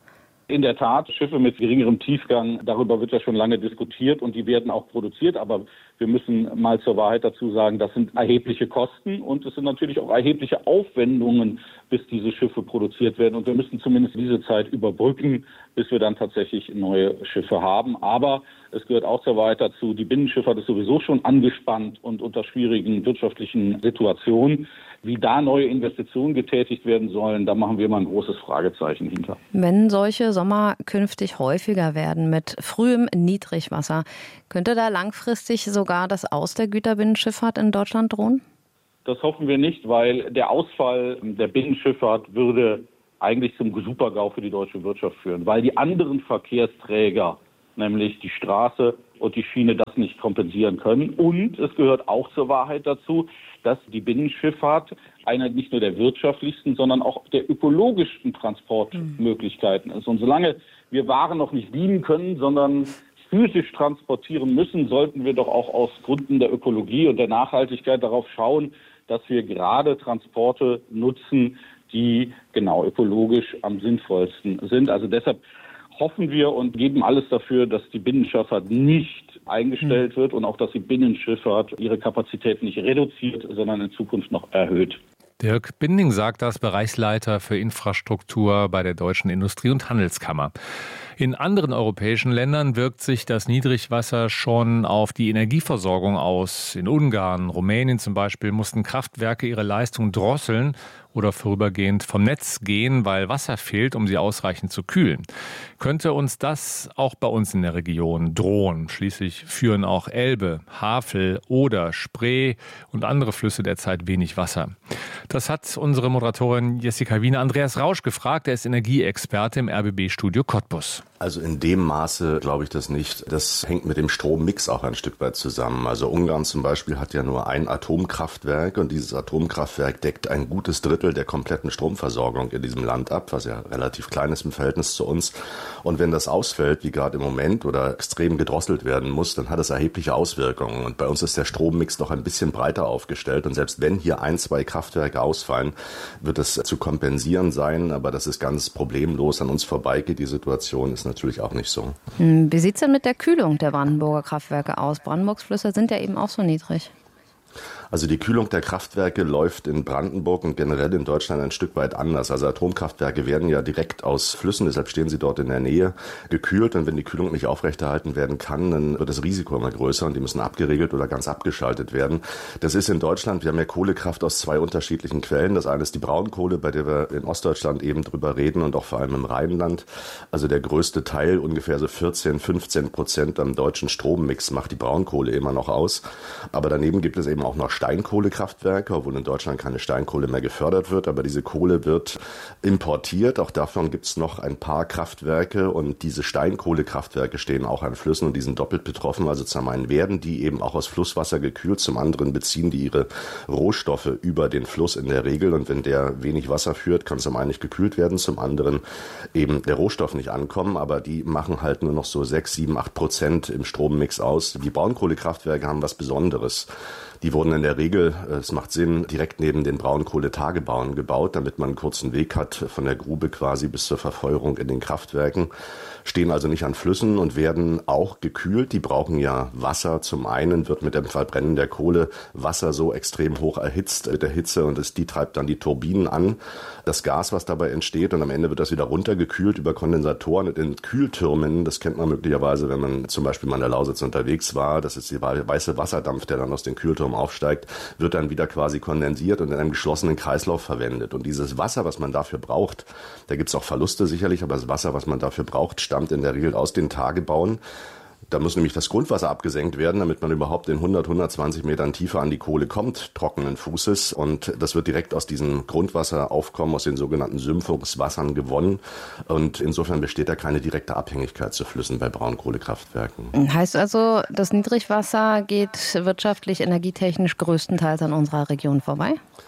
In der Tat, Schiffe mit geringerem Tiefgang, darüber wird ja schon lange diskutiert und die werden auch produziert. Aber wir müssen mal zur Wahrheit dazu sagen, das sind erhebliche Kosten und es sind natürlich auch erhebliche Aufwendungen, bis diese Schiffe produziert werden. Und wir müssen zumindest diese Zeit überbrücken, bis wir dann tatsächlich neue Schiffe haben. Aber es gehört auch zur Wahrheit dazu, die Binnenschifffahrt ist sowieso schon angespannt und unter schwierigen wirtschaftlichen Situationen. Wie da neue Investitionen getätigt werden sollen, da machen wir mal ein großes Fragezeichen hinter. Wenn solche Sommer künftig häufiger werden mit frühem Niedrigwasser, könnte da langfristig sogar das Aus der Güterbinnenschifffahrt in Deutschland drohen? Das hoffen wir nicht, weil der Ausfall der Binnenschifffahrt würde eigentlich zum Super-GAU für die deutsche Wirtschaft führen, weil die anderen Verkehrsträger, nämlich die Straße und die Schiene, das nicht kompensieren können. Und es gehört auch zur Wahrheit dazu, dass die Binnenschifffahrt eine nicht nur der wirtschaftlichsten, sondern auch der ökologischsten Transportmöglichkeiten ist. Und solange wir Waren noch nicht beamen können, sondern physisch transportieren müssen, sollten wir doch auch aus Gründen der Ökologie und der Nachhaltigkeit darauf schauen, dass wir gerade Transporte nutzen, die genau ökologisch am sinnvollsten sind. Also deshalb hoffen wir und geben alles dafür, dass die Binnenschifffahrt nicht eingestellt wird und auch, dass die Binnenschifffahrt ihre Kapazität nicht reduziert, sondern in Zukunft noch erhöht. Dirk Binding sagt das, Bereichsleiter für Infrastruktur bei der Deutschen Industrie- und Handelskammer. In anderen europäischen Ländern wirkt sich das Niedrigwasser schon auf die Energieversorgung aus. In Ungarn, Rumänien zum Beispiel mussten Kraftwerke ihre Leistung drosseln oder vorübergehend vom Netz gehen, weil Wasser fehlt, um sie ausreichend zu kühlen. Könnte uns das auch bei uns in der Region drohen? Schließlich führen auch Elbe, Havel, Oder, Spree und andere Flüsse derzeit wenig Wasser. Das hat unsere Moderatorin Jessica Wiener Andreas Rausch gefragt. Er ist Energieexperte im R B B-Studio Cottbus. Also in dem Maße glaube ich das nicht. Das hängt mit dem Strommix auch ein Stück weit zusammen. Also Ungarn zum Beispiel hat ja nur ein Atomkraftwerk und dieses Atomkraftwerk deckt ein gutes Drittel der kompletten Stromversorgung in diesem Land ab, was ja relativ klein ist im Verhältnis zu uns. Und wenn das ausfällt, wie gerade im Moment, oder extrem gedrosselt werden muss, dann hat es erhebliche Auswirkungen. Und bei uns ist der Strommix noch ein bisschen breiter aufgestellt. Und selbst wenn hier ein, zwei Kraftwerke ausfallen, wird es zu kompensieren sein. Aber das ist ganz problemlos an uns vorbeigeht. Die Situation ist natürlich auch nicht so. Wie sieht es denn mit der Kühlung der Brandenburger Kraftwerke aus? Brandenburgs Flüsse sind ja eben auch so niedrig. Also die Kühlung der Kraftwerke läuft in Brandenburg und generell in Deutschland ein Stück weit anders. Also Atomkraftwerke werden ja direkt aus Flüssen, deshalb stehen sie dort in der Nähe, gekühlt. Und wenn die Kühlung nicht aufrechterhalten werden kann, dann wird das Risiko immer größer und die müssen abgeregelt oder ganz abgeschaltet werden. Das ist in Deutschland, wir haben ja Kohlekraft aus zwei unterschiedlichen Quellen. Das eine ist die Braunkohle, bei der wir in Ostdeutschland eben drüber reden und auch vor allem im Rheinland. Also der größte Teil, ungefähr so vierzehn, fünfzehn Prozent am deutschen Strommix macht die Braunkohle immer noch aus. Aber daneben gibt es eben auch noch Steinkohlekraftwerke, obwohl in Deutschland keine Steinkohle mehr gefördert wird, aber diese Kohle wird importiert. Auch davon gibt es noch ein paar Kraftwerke und diese Steinkohlekraftwerke stehen auch an Flüssen und die sind doppelt betroffen. Also zum einen werden die eben auch aus Flusswasser gekühlt, zum anderen beziehen die ihre Rohstoffe über den Fluss in der Regel und wenn der wenig Wasser führt, kann zum einen nicht gekühlt werden, zum anderen eben der Rohstoff nicht ankommen, aber die machen halt nur noch so sechs, sieben, acht Prozent im Strommix aus. Die Braunkohlekraftwerke haben was Besonderes. Die wurden in der Regel, es macht Sinn, direkt neben den Braunkohletagebauen gebaut, damit man einen kurzen Weg hat von der Grube quasi bis zur Verfeuerung in den Kraftwerken. Stehen also nicht an Flüssen und werden auch gekühlt. Die brauchen ja Wasser. Zum einen wird mit dem Verbrennen der Kohle Wasser so extrem hoch erhitzt mit der Hitze und es, die treibt dann die Turbinen an. Das Gas, was dabei entsteht und am Ende wird das wieder runtergekühlt über Kondensatoren und in Kühltürmen. Das kennt man möglicherweise, wenn man zum Beispiel mal in der Lausitz unterwegs war. Das ist der weiße Wasserdampf, der dann aus den Kühltürmen aufsteigt, wird dann wieder quasi kondensiert und in einem geschlossenen Kreislauf verwendet. Und dieses Wasser, was man dafür braucht, da gibt es auch Verluste sicherlich, aber das Wasser, was man dafür braucht, stammt in der Regel aus den Tagebauen. Da muss nämlich das Grundwasser abgesenkt werden, damit man überhaupt in hundert, hundertzwanzig Metern Tiefe an die Kohle kommt, trockenen Fußes. Und das wird direkt aus diesem Grundwasseraufkommen, aus den sogenannten Sümpfungswassern gewonnen. Und insofern besteht da keine direkte Abhängigkeit zu Flüssen bei Braunkohlekraftwerken. Heißt also, das Niedrigwasser geht wirtschaftlich, energietechnisch größtenteils an unserer Region vorbei?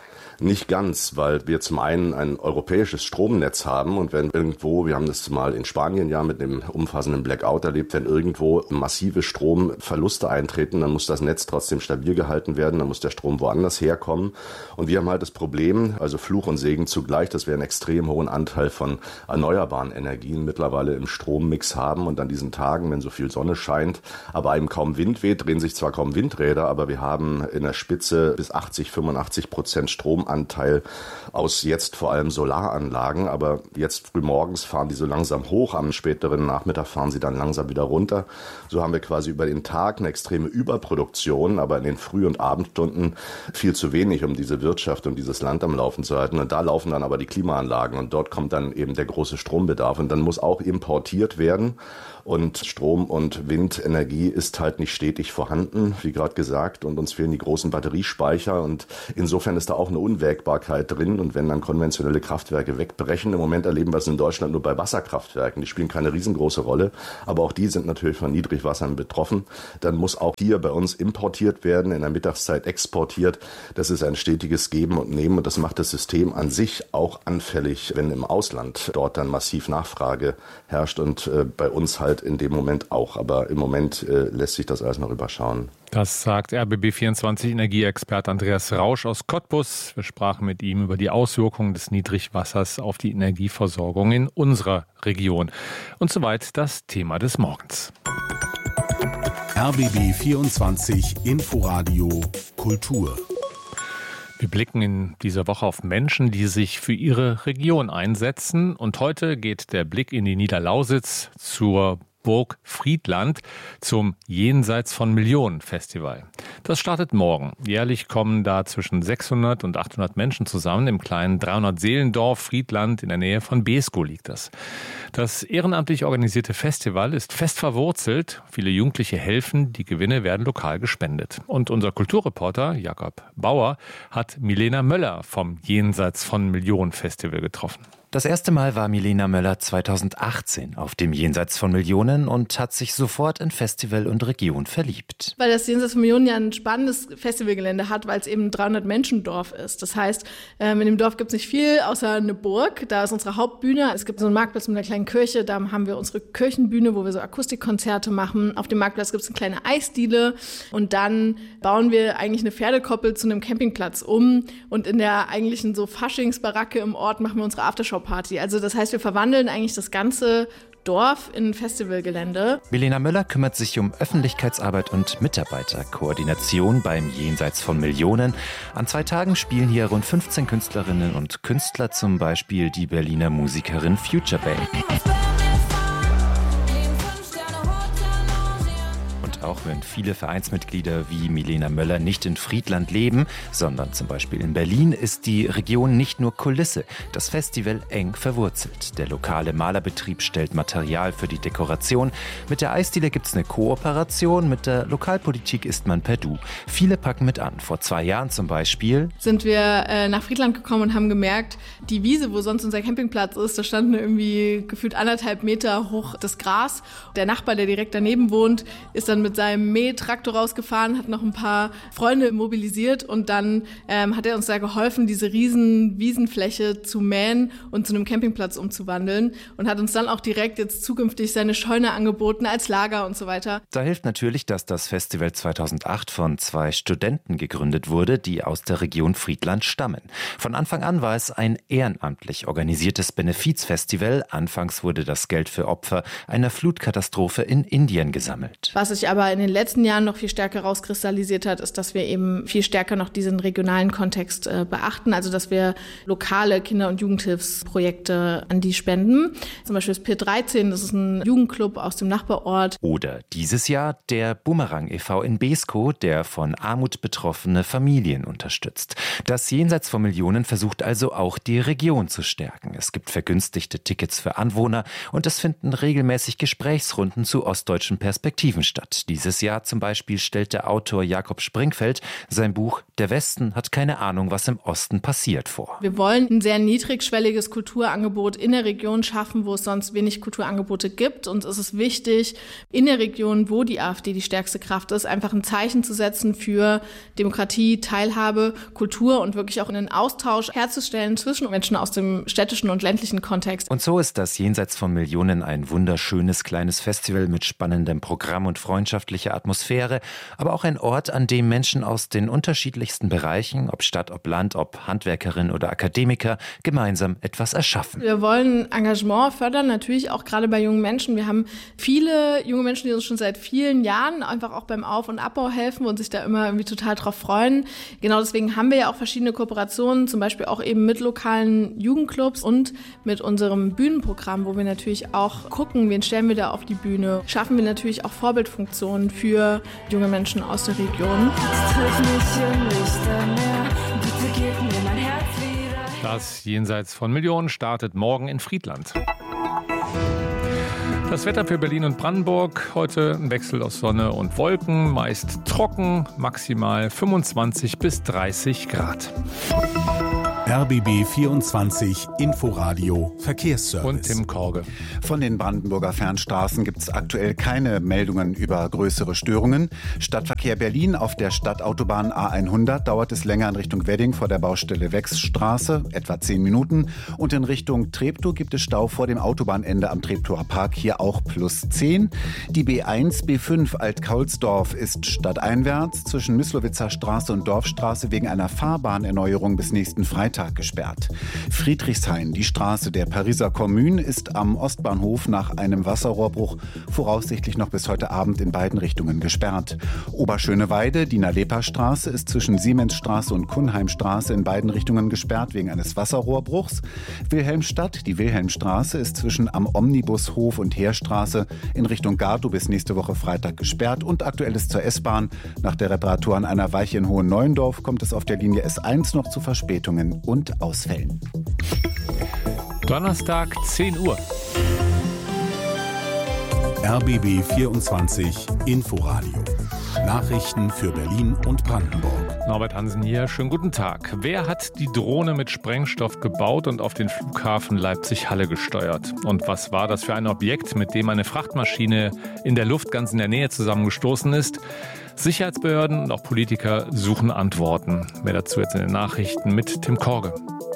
Nicht ganz, weil wir zum einen ein europäisches Stromnetz haben und wenn irgendwo, wir haben das mal in Spanien ja mit einem umfassenden Blackout erlebt, wenn irgendwo massive Stromverluste eintreten, dann muss das Netz trotzdem stabil gehalten werden, dann muss der Strom woanders herkommen. Und wir haben halt das Problem, also Fluch und Segen zugleich, dass wir einen extrem hohen Anteil von erneuerbaren Energien mittlerweile im Strommix haben und an diesen Tagen, wenn so viel Sonne scheint, aber einem kaum Wind weht, drehen sich zwar kaum Windräder, aber wir haben in der Spitze bis achtzig, fünfundachtzig Prozent Stromanteil aus jetzt vor allem Solaranlagen, aber jetzt frühmorgens fahren die so langsam hoch, am späteren Nachmittag fahren sie dann langsam wieder runter. So haben wir quasi über den Tag eine extreme Überproduktion, aber in den Früh- und Abendstunden viel zu wenig, um diese Wirtschaft und dieses Land am Laufen zu halten. Und da laufen dann aber die Klimaanlagen und dort kommt dann eben der große Strombedarf und dann muss auch importiert werden. Und Strom- und Windenergie ist halt nicht stetig vorhanden, wie gerade gesagt, und uns fehlen die großen Batteriespeicher und insofern ist da auch eine Unwägbarkeit drin und wenn dann konventionelle Kraftwerke wegbrechen, im Moment erleben wir es in Deutschland nur bei Wasserkraftwerken, die spielen keine riesengroße Rolle, aber auch die sind natürlich von Niedrigwassern betroffen, dann muss auch hier bei uns importiert werden, in der Mittagszeit exportiert, das ist ein stetiges Geben und Nehmen und das macht das System an sich auch anfällig, wenn im Ausland dort dann massiv Nachfrage herrscht und äh, bei uns halt in dem Moment auch. Aber im Moment äh, lässt sich das alles noch überschauen. Das sagt R B B vierundzwanzig Energieexperte Andreas Rausch aus Cottbus. Wir sprachen mit ihm über die Auswirkungen des Niedrigwassers auf die Energieversorgung in unserer Region. Und soweit das Thema des Morgens. R B B vierundzwanzig Inforadio Kultur. Wir blicken in dieser Woche auf Menschen, die sich für ihre Region einsetzen. Und heute geht der Blick in die Niederlausitz zur Burg Friedland zum Jenseits von Millionen Festival. Das startet morgen. Jährlich kommen da zwischen sechshundert und achthundert Menschen zusammen im kleinen dreihundert-Seelendorf Friedland in der Nähe von Beeskow liegt das. Das ehrenamtlich organisierte Festival ist fest verwurzelt. Viele Jugendliche helfen, die Gewinne werden lokal gespendet. Und unser Kulturreporter Jakob Bauer hat Milena Möller vom Jenseits von Millionen Festival getroffen. Das erste Mal war Milena Möller zweitausendachtzehn auf dem Jenseits von Millionen und hat sich sofort in Festival und Region verliebt. Weil das Jenseits von Millionen ja ein spannendes Festivalgelände hat, weil es eben ein dreihundert-Menschen-Dorf ist. Das heißt, in dem Dorf gibt es nicht viel außer eine Burg. Da ist unsere Hauptbühne. Es gibt so einen Marktplatz mit einer kleinen Kirche. Da haben wir unsere Kirchenbühne, wo wir so Akustikkonzerte machen. Auf dem Marktplatz gibt es eine kleine Eisdiele. Und dann bauen wir eigentlich eine Pferdekoppel zu einem Campingplatz um. Und in der eigentlichen so Faschingsbaracke im Ort machen wir unsere Aftershow Party. Also das heißt, wir verwandeln eigentlich das ganze Dorf in ein Festivalgelände. Milena Möller kümmert sich um Öffentlichkeitsarbeit und Mitarbeiterkoordination beim Jenseits von Millionen. An zwei Tagen spielen hier rund fünfzehn Künstlerinnen und Künstler, zum Beispiel die Berliner Musikerin Future Bay. Auch wenn viele Vereinsmitglieder wie Milena Möller nicht in Friedland leben, sondern zum Beispiel in Berlin, ist die Region nicht nur Kulisse. Das Festival eng verwurzelt. Der lokale Malerbetrieb stellt Material für die Dekoration. Mit der Eisdiele gibt es eine Kooperation. Mit der Lokalpolitik ist man per Du. Viele packen mit an. Vor zwei Jahren zum Beispiel sind wir äh, nach Friedland gekommen und haben gemerkt, die Wiese, wo sonst unser Campingplatz ist, da stand irgendwie gefühlt anderthalb Meter hoch das Gras. Der Nachbar, der direkt daneben wohnt, ist dann mit seinem Mähtraktor rausgefahren, hat noch ein paar Freunde mobilisiert und dann ähm, hat er uns da geholfen, diese riesen Wiesenfläche zu mähen und zu einem Campingplatz umzuwandeln und hat uns dann auch direkt jetzt zukünftig seine Scheune angeboten als Lager und so weiter. Da hilft natürlich, dass das Festival zweitausendacht von zwei Studenten gegründet wurde, die aus der Region Friedland stammen. Von Anfang an war es ein ehrenamtlich organisiertes Benefizfestival. Anfangs wurde das Geld für Opfer einer Flutkatastrophe in Indien gesammelt. Was sich aber in den letzten Jahren noch viel stärker rauskristallisiert hat, ist, dass wir eben viel stärker noch diesen regionalen Kontext äh, beachten. Also, dass wir lokale Kinder- und Jugendhilfsprojekte an die spenden. Zum Beispiel das P dreizehn, das ist ein Jugendclub aus dem Nachbarort. Oder dieses Jahr der Bumerang e V in Beeskow, der von Armut betroffene Familien unterstützt. Das Jenseits von Millionen versucht also auch die Region zu stärken. Es gibt vergünstigte Tickets für Anwohner und es finden regelmäßig Gesprächsrunden zu ostdeutschen Perspektiven statt. Die Dieses Jahr zum Beispiel stellt der Autor Jakob Springfeld sein Buch »Der Westen hat keine Ahnung, was im Osten passiert« vor. Wir wollen ein sehr niedrigschwelliges Kulturangebot in der Region schaffen, wo es sonst wenig Kulturangebote gibt. Und es ist wichtig, in der Region, wo die AfD die stärkste Kraft ist, einfach ein Zeichen zu setzen für Demokratie, Teilhabe, Kultur und wirklich auch einen Austausch herzustellen zwischen Menschen aus dem städtischen und ländlichen Kontext. Und so ist das Jenseits von Millionen ein wunderschönes kleines Festival mit spannendem Programm und freundschaftlicher Atmosphäre, aber auch ein Ort, an dem Menschen aus den unterschiedlichsten Bereichen, ob Stadt, ob Land, ob Handwerkerin oder Akademiker, gemeinsam etwas erschaffen. Wir wollen Engagement fördern, natürlich auch gerade bei jungen Menschen. Wir haben viele junge Menschen, die uns schon seit vielen Jahren einfach auch beim Auf- und Abbau helfen und sich da immer irgendwie total drauf freuen. Genau deswegen haben wir ja auch verschiedene Kooperationen, zum Beispiel auch eben mit lokalen Jugendclubs und mit unserem Bühnenprogramm, wo wir natürlich auch gucken, wen stellen wir da auf die Bühne. Schaffen wir natürlich auch Vorbildfunktionen für junge Menschen aus der Region. Das Jenseits von Millionen startet morgen in Friedland. Das Wetter für Berlin und Brandenburg. Heute ein Wechsel aus Sonne und Wolken, meist trocken, maximal fünfundzwanzig bis dreißig Grad. R B B vierundzwanzig Inforadio Verkehrsservice. Und Tim Korge. Von den Brandenburger Fernstraßen gibt es aktuell keine Meldungen über größere Störungen. Stadtverkehr Berlin auf der Stadtautobahn A hundert dauert es länger in Richtung Wedding vor der Baustelle Wechsstraße, etwa zehn Minuten. Und in Richtung Treptow gibt es Stau vor dem Autobahnende am Treptower Park, hier auch plus zehn. Die B eins, B fünf Alt-Kaulsdorf ist stadteinwärts zwischen Myslowitzer Straße und Dorfstraße wegen einer Fahrbahnerneuerung bis nächsten Freitag gesperrt. Friedrichshain, die Straße der Pariser Kommune, ist am Ostbahnhof nach einem Wasserrohrbruch voraussichtlich noch bis heute Abend in beiden Richtungen gesperrt. Oberschöneweide, die Nalepa-Straße, ist zwischen Siemensstraße und Kuhnheimstraße in beiden Richtungen gesperrt wegen eines Wasserrohrbruchs. Wilhelmstadt, die Wilhelmstraße, ist zwischen am Omnibushof und Heerstraße in Richtung Gartow bis nächste Woche Freitag gesperrt. Und aktuell ist zur S-Bahn. Nach der Reparatur an einer Weiche in Hohen-Neuendorf kommt es auf der Linie S eins noch zu Verspätungen und Ausfällen. Donnerstag, zehn Uhr. R B B vierundzwanzig Inforadio. Nachrichten für Berlin und Brandenburg. Norbert Hansen hier, schönen guten Tag. Wer hat die Drohne mit Sprengstoff gebaut und auf den Flughafen Leipzig-Halle gesteuert? Und was war das für ein Objekt, mit dem eine Frachtmaschine in der Luft ganz in der Nähe zusammengestoßen ist? Sicherheitsbehörden und auch Politiker suchen Antworten. Mehr dazu jetzt in den Nachrichten mit Tim Korge.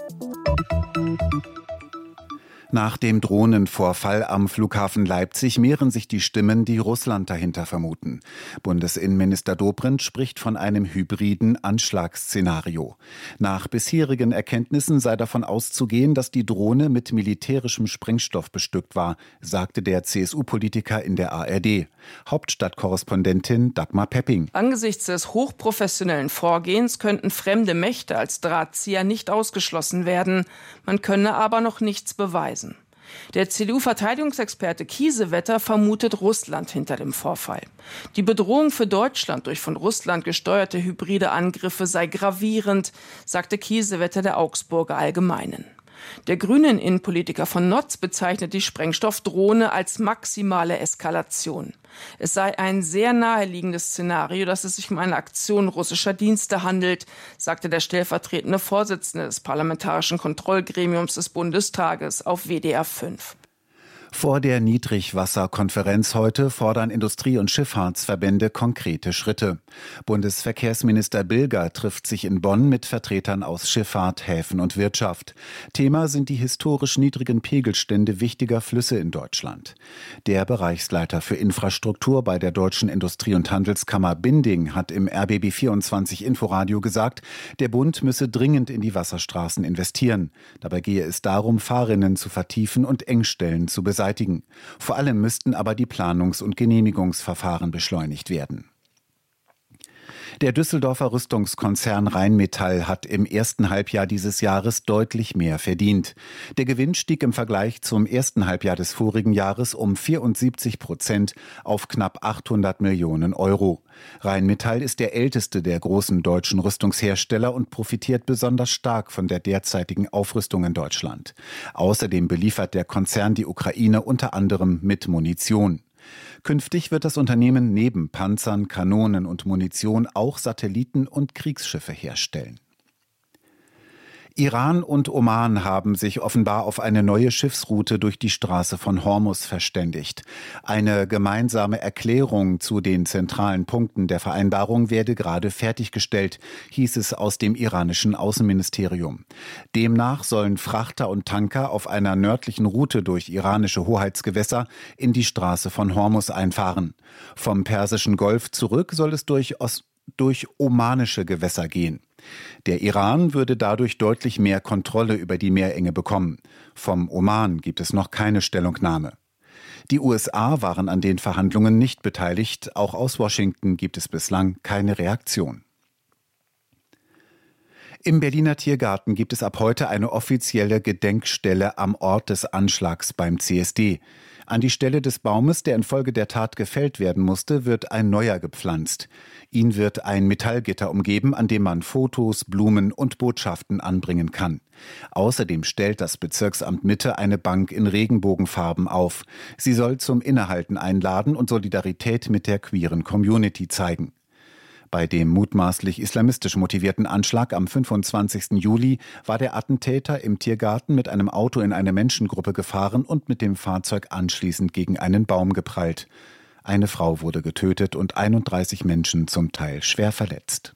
Nach dem Drohnenvorfall am Flughafen Leipzig mehren sich die Stimmen, die Russland dahinter vermuten. Bundesinnenminister Dobrindt spricht von einem hybriden Anschlagsszenario. Nach bisherigen Erkenntnissen sei davon auszugehen, dass die Drohne mit militärischem Sprengstoff bestückt war, sagte der C S U-Politiker in der A R D. Hauptstadtkorrespondentin Dagmar Pepping. Angesichts des hochprofessionellen Vorgehens könnten fremde Mächte als Drahtzieher nicht ausgeschlossen werden. Man könne aber noch nichts beweisen. Der C D U-Verteidigungsexperte Kiesewetter vermutet Russland hinter dem Vorfall. Die Bedrohung für Deutschland durch von Russland gesteuerte hybride Angriffe sei gravierend, sagte Kiesewetter der Augsburger Allgemeinen. Der grünen Innenpolitiker von Notz bezeichnet die Sprengstoffdrohne als maximale Eskalation. Es sei ein sehr naheliegendes Szenario, dass es sich um eine Aktion russischer Dienste handelt, sagte der stellvertretende Vorsitzende des Parlamentarischen Kontrollgremiums des Bundestages auf W D R fünf. Vor der Niedrigwasserkonferenz heute fordern Industrie- und Schifffahrtsverbände konkrete Schritte. Bundesverkehrsminister Bilger trifft sich in Bonn mit Vertretern aus Schifffahrt, Häfen und Wirtschaft. Thema sind die historisch niedrigen Pegelstände wichtiger Flüsse in Deutschland. Der Bereichsleiter für Infrastruktur bei der Deutschen Industrie- und Handelskammer Binding hat im R B B vierundzwanzig Inforadio gesagt, der Bund müsse dringend in die Wasserstraßen investieren. Dabei gehe es darum, Fahrrinnen zu vertiefen und Engstellen zu beseitigen. Vor allem müssten aber die Planungs- und Genehmigungsverfahren beschleunigt werden. Der Düsseldorfer Rüstungskonzern Rheinmetall hat im ersten Halbjahr dieses Jahres deutlich mehr verdient. Der Gewinn stieg im Vergleich zum ersten Halbjahr des vorigen Jahres um vierundsiebzig Prozent auf knapp achthundert Millionen Euro. Rheinmetall ist der älteste der großen deutschen Rüstungshersteller und profitiert besonders stark von der derzeitigen Aufrüstung in Deutschland. Außerdem beliefert der Konzern die Ukraine unter anderem mit Munition. Künftig wird das Unternehmen neben Panzern, Kanonen und Munition auch Satelliten und Kriegsschiffe herstellen. Iran und Oman haben sich offenbar auf eine neue Schiffsroute durch die Straße von Hormuz verständigt. Eine gemeinsame Erklärung zu den zentralen Punkten der Vereinbarung werde gerade fertiggestellt, hieß es aus dem iranischen Außenministerium. Demnach sollen Frachter und Tanker auf einer nördlichen Route durch iranische Hoheitsgewässer in die Straße von Hormuz einfahren. Vom Persischen Golf zurück soll es durch Ost durch omanische Gewässer gehen. Der Iran würde dadurch deutlich mehr Kontrolle über die Meerenge bekommen. Vom Oman gibt es noch keine Stellungnahme. Die U S A waren an den Verhandlungen nicht beteiligt. Auch aus Washington gibt es bislang keine Reaktion. Im Berliner Tiergarten gibt es ab heute eine offizielle Gedenkstelle am Ort des Anschlags beim C S D. An die Stelle des Baumes, der infolge der Tat gefällt werden musste, wird ein neuer gepflanzt. Ihn wird ein Metallgitter umgeben, an dem man Fotos, Blumen und Botschaften anbringen kann. Außerdem stellt das Bezirksamt Mitte eine Bank in Regenbogenfarben auf. Sie soll zum Innehalten einladen und Solidarität mit der queeren Community zeigen. Bei dem mutmaßlich islamistisch motivierten Anschlag am fünfundzwanzigsten Juli war der Attentäter im Tiergarten mit einem Auto in eine Menschengruppe gefahren und mit dem Fahrzeug anschließend gegen einen Baum geprallt. Eine Frau wurde getötet und einunddreißig Menschen zum Teil schwer verletzt.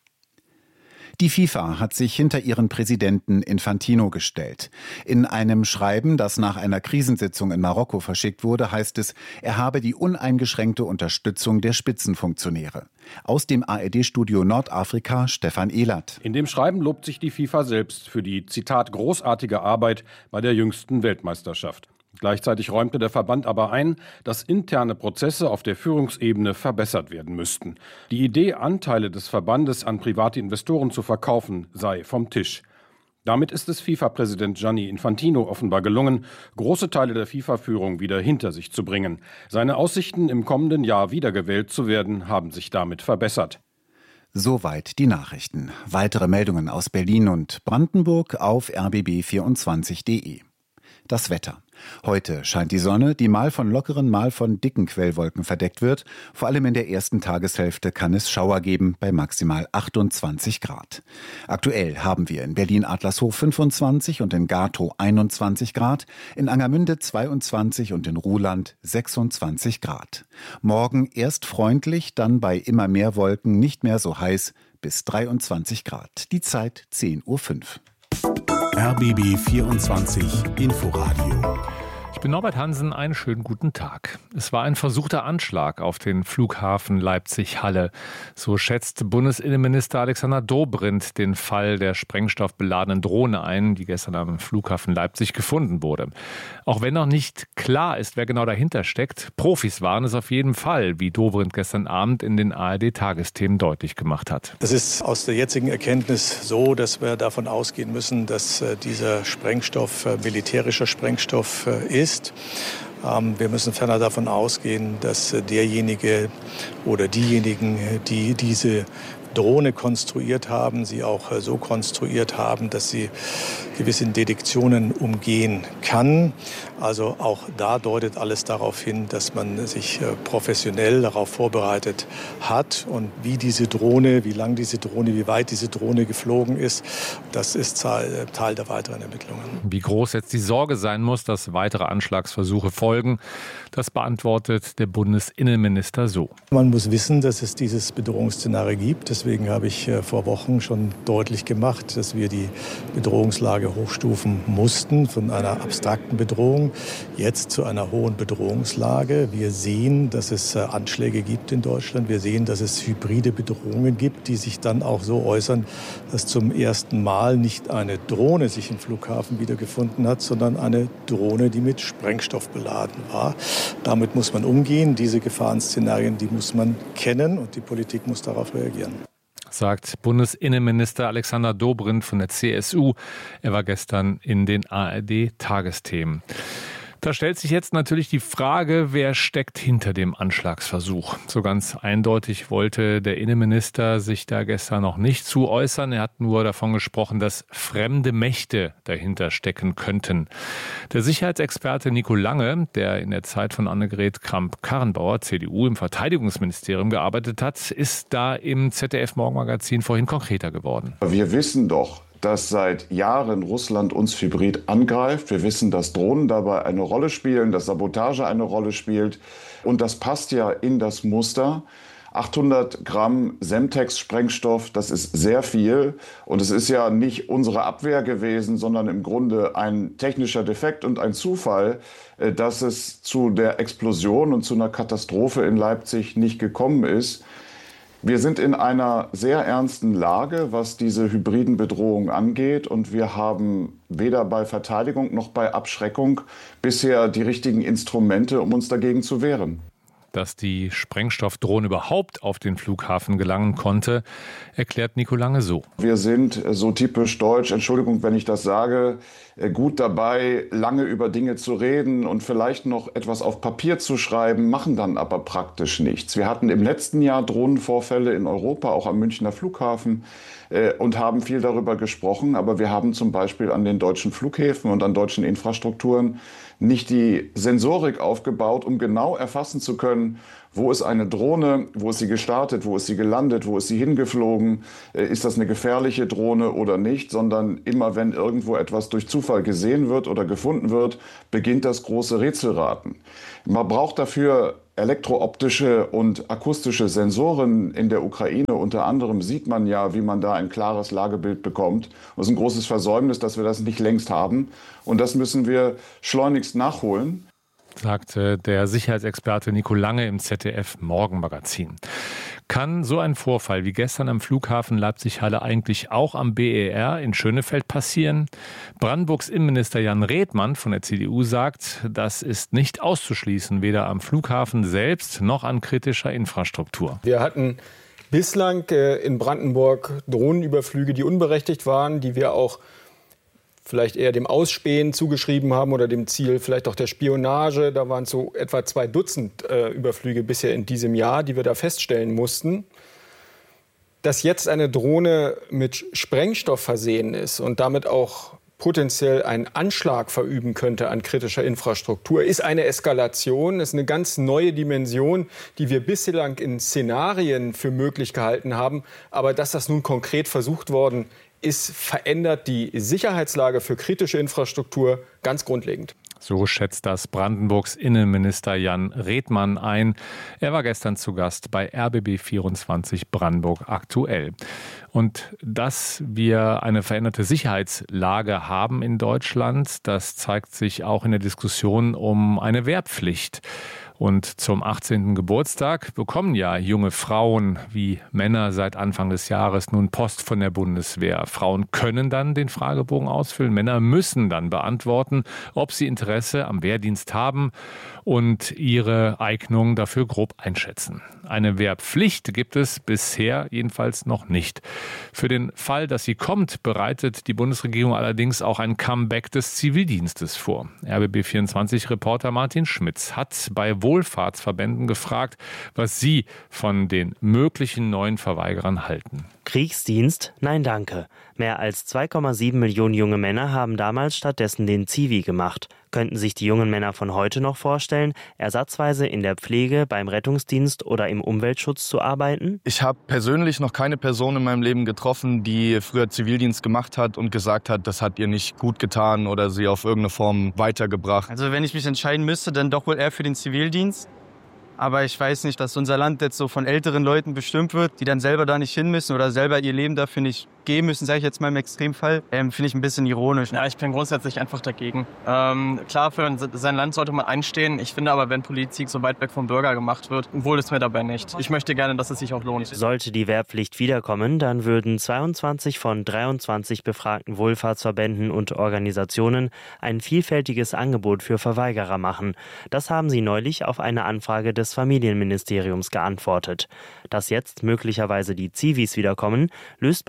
Die FIFA hat sich hinter ihren Präsidenten Infantino gestellt. In einem Schreiben, das nach einer Krisensitzung in Marokko verschickt wurde, heißt es, er habe die uneingeschränkte Unterstützung der Spitzenfunktionäre. Aus dem A R D-Studio Nordafrika Stefan Ehlert. In dem Schreiben lobt sich die FIFA selbst für die, Zitat, großartige Arbeit bei der jüngsten Weltmeisterschaft. Gleichzeitig räumte der Verband aber ein, dass interne Prozesse auf der Führungsebene verbessert werden müssten. Die Idee, Anteile des Verbandes an private Investoren zu verkaufen, sei vom Tisch. Damit ist es FIFA-Präsident Gianni Infantino offenbar gelungen, große Teile der FIFA-Führung wieder hinter sich zu bringen. Seine Aussichten, im kommenden Jahr wiedergewählt zu werden, haben sich damit verbessert. Soweit die Nachrichten. Weitere Meldungen aus Berlin und Brandenburg auf r b b vierundzwanzig punkt d e. Das Wetter. Heute scheint die Sonne, die mal von lockeren, mal von dicken Quellwolken verdeckt wird. Vor allem in der ersten Tageshälfte kann es Schauer geben bei maximal achtundzwanzig Grad. Aktuell haben wir in Berlin-Adlershof fünfundzwanzig und in Gatow einundzwanzig Grad, in Angermünde zweiundzwanzig und in Ruhland sechsundzwanzig Grad. Morgen erst freundlich, dann bei immer mehr Wolken nicht mehr so heiß bis dreiundzwanzig Grad. Die Zeit zehn Uhr fünf. R B B vierundzwanzig Inforadio. Ich bin Norbert Hansen, einen schönen guten Tag. Es war ein versuchter Anschlag auf den Flughafen Leipzig-Halle. So schätzt Bundesinnenminister Alexander Dobrindt den Fall der sprengstoffbeladenen Drohne ein, die gestern am Flughafen Leipzig gefunden wurde. Auch wenn noch nicht klar ist, wer genau dahinter steckt, Profis waren es auf jeden Fall, wie Dobrindt gestern Abend in den A R D-Tagesthemen deutlich gemacht hat. Es ist aus der jetzigen Erkenntnis so, dass wir davon ausgehen müssen, dass dieser Sprengstoff militärischer Sprengstoff ist. Wir müssen ferner davon ausgehen, dass derjenige oder diejenigen, die diese Drohne konstruiert haben, sie auch so konstruiert haben, dass sie gewisse Detektionen umgehen kann. Also auch da deutet alles darauf hin, dass man sich professionell darauf vorbereitet hat. Und wie diese Drohne, wie lang diese Drohne, wie weit diese Drohne geflogen ist, das ist Teil der weiteren Ermittlungen. Wie groß jetzt die Sorge sein muss, dass weitere Anschlagsversuche folgen, das beantwortet der Bundesinnenminister so. Man muss wissen, dass es dieses Bedrohungsszenario gibt. Deswegen habe ich vor Wochen schon deutlich gemacht, dass wir die Bedrohungslage hochstufen mussten von einer abstrakten Bedrohung jetzt zu einer hohen Bedrohungslage. Wir sehen, dass es Anschläge gibt in Deutschland. Wir sehen, dass es hybride Bedrohungen gibt, die sich dann auch so äußern, dass zum ersten Mal nicht eine Drohne sich im Flughafen wiedergefunden hat, sondern eine Drohne, die mit Sprengstoff beladen war. Damit muss man umgehen. Diese Gefahrenszenarien, die muss man kennen und die Politik muss darauf reagieren. Sagt Bundesinnenminister Alexander Dobrindt von der C S U. Er war gestern in den A R D-Tagesthemen. Da stellt sich jetzt natürlich die Frage, wer steckt hinter dem Anschlagsversuch. So ganz eindeutig wollte der Innenminister sich da gestern noch nicht zu äußern. Er hat nur davon gesprochen, dass fremde Mächte dahinter stecken könnten. Der Sicherheitsexperte Nico Lange, der in der Zeit von Annegret Kramp-Karrenbauer, C D U, im Verteidigungsministerium gearbeitet hat, ist da im Z D F-Morgenmagazin vorhin konkreter geworden. Wir wissen doch, dass seit Jahren Russland uns hybrid angreift. Wir wissen, dass Drohnen dabei eine Rolle spielen, dass Sabotage eine Rolle spielt. Und das passt ja in das Muster. achthundert Gramm Semtex-Sprengstoff, das ist sehr viel. Und es ist ja nicht unsere Abwehr gewesen, sondern im Grunde ein technischer Defekt und ein Zufall, dass es zu der Explosion und zu einer Katastrophe in Leipzig nicht gekommen ist. Wir sind in einer sehr ernsten Lage, was diese hybriden Bedrohungen angeht. Und wir haben weder bei Verteidigung noch bei Abschreckung bisher die richtigen Instrumente, um uns dagegen zu wehren. Dass die Sprengstoffdrohne überhaupt auf den Flughafen gelangen konnte, erklärt Nico Lange so. Wir sind so typisch deutsch, Entschuldigung, wenn ich das sage, gut dabei, lange über Dinge zu reden und vielleicht noch etwas auf Papier zu schreiben, machen dann aber praktisch nichts. Wir hatten im letzten Jahr Drohnenvorfälle in Europa, auch am Münchner Flughafen, und haben viel darüber gesprochen. Aber wir haben zum Beispiel an den deutschen Flughäfen und an deutschen Infrastrukturen nicht die Sensorik aufgebaut, um genau erfassen zu können, wo ist eine Drohne, wo ist sie gestartet, wo ist sie gelandet, wo ist sie hingeflogen, ist das eine gefährliche Drohne oder nicht, sondern immer wenn irgendwo etwas durch Zufall gesehen wird oder gefunden wird, beginnt das große Rätselraten. Man braucht dafür elektrooptische und akustische Sensoren in der Ukraine. Unter anderem sieht man ja, wie man da ein klares Lagebild bekommt. Und es ist ein großes Versäumnis, dass wir das nicht längst haben. Und das müssen wir schleunigst nachholen, sagte der Sicherheitsexperte Nico Lange im Z D F-Morgenmagazin. Kann so ein Vorfall wie gestern am Flughafen Leipzig-Halle eigentlich auch am B E R in Schönefeld passieren? Brandenburgs Innenminister Jan Redmann von der C D U sagt, das ist nicht auszuschließen, weder am Flughafen selbst noch an kritischer Infrastruktur. Wir hatten bislang in Brandenburg Drohnenüberflüge, die unberechtigt waren, die wir auch vielleicht eher dem Ausspähen zugeschrieben haben oder dem Ziel vielleicht auch der Spionage. Da waren so etwa zwei Dutzend äh, Überflüge bisher in diesem Jahr, die wir da feststellen mussten. Dass jetzt eine Drohne mit Sprengstoff versehen ist und damit auch potenziell einen Anschlag verüben könnte an kritischer Infrastruktur, ist eine Eskalation, ist eine ganz neue Dimension, die wir bislang in Szenarien für möglich gehalten haben. Aber dass das nun konkret versucht worden ist, verändert die Sicherheitslage für kritische Infrastruktur ganz grundlegend. So schätzt das Brandenburgs Innenminister Jan Redmann ein. Er war gestern zu Gast bei R B B vierundzwanzig Brandenburg aktuell. Und dass wir eine veränderte Sicherheitslage haben in Deutschland, das zeigt sich auch in der Diskussion um eine Wehrpflicht. Und zum achtzehnten Geburtstag bekommen ja junge Frauen wie Männer seit Anfang des Jahres nun Post von der Bundeswehr. Frauen können dann den Fragebogen ausfüllen. Männer müssen dann beantworten, ob sie Interesse am Wehrdienst haben und ihre Eignung dafür grob einschätzen. Eine Wehrpflicht gibt es bisher jedenfalls noch nicht. Für den Fall, dass sie kommt, bereitet die Bundesregierung allerdings auch ein Comeback des Zivildienstes vor. R B B vierundzwanzig-Reporter Martin Schmitz hat bei Wohlfahrtsverbänden gefragt, was sie von den möglichen neuen Verweigerern halten. Kriegsdienst? Nein, danke. Mehr als zwei Komma sieben Millionen junge Männer haben damals stattdessen den Zivi gemacht. Könnten sich die jungen Männer von heute noch vorstellen, ersatzweise in der Pflege, beim Rettungsdienst oder im Umweltschutz zu arbeiten? Ich habe persönlich noch keine Person in meinem Leben getroffen, die früher Zivildienst gemacht hat und gesagt hat, das hat ihr nicht gut getan oder sie auf irgendeine Form weitergebracht. Also wenn ich mich entscheiden müsste, dann doch wohl eher für den Zivildienst. Aber ich weiß nicht, dass unser Land jetzt so von älteren Leuten bestimmt wird, die dann selber da nicht hin müssen oder selber ihr Leben dafür nicht geben müssen, sage ich jetzt mal im Extremfall, ähm, finde ich ein bisschen ironisch. Ja, ich bin grundsätzlich einfach dagegen. Ähm, klar, für sein Land sollte man einstehen. Ich finde aber, wenn Politik so weit weg vom Bürger gemacht wird, wohl ist mir dabei nicht. Ich möchte gerne, dass es sich auch lohnt. Sollte die Wehrpflicht wiederkommen, dann würden zweiundzwanzig von dreiundzwanzig befragten Wohlfahrtsverbänden und Organisationen ein vielfältiges Angebot für Verweigerer machen. Das haben sie neulich auf eine Anfrage des Familienministeriums geantwortet. Dass jetzt möglicherweise die Zivis wiederkommen, löst bei Katharina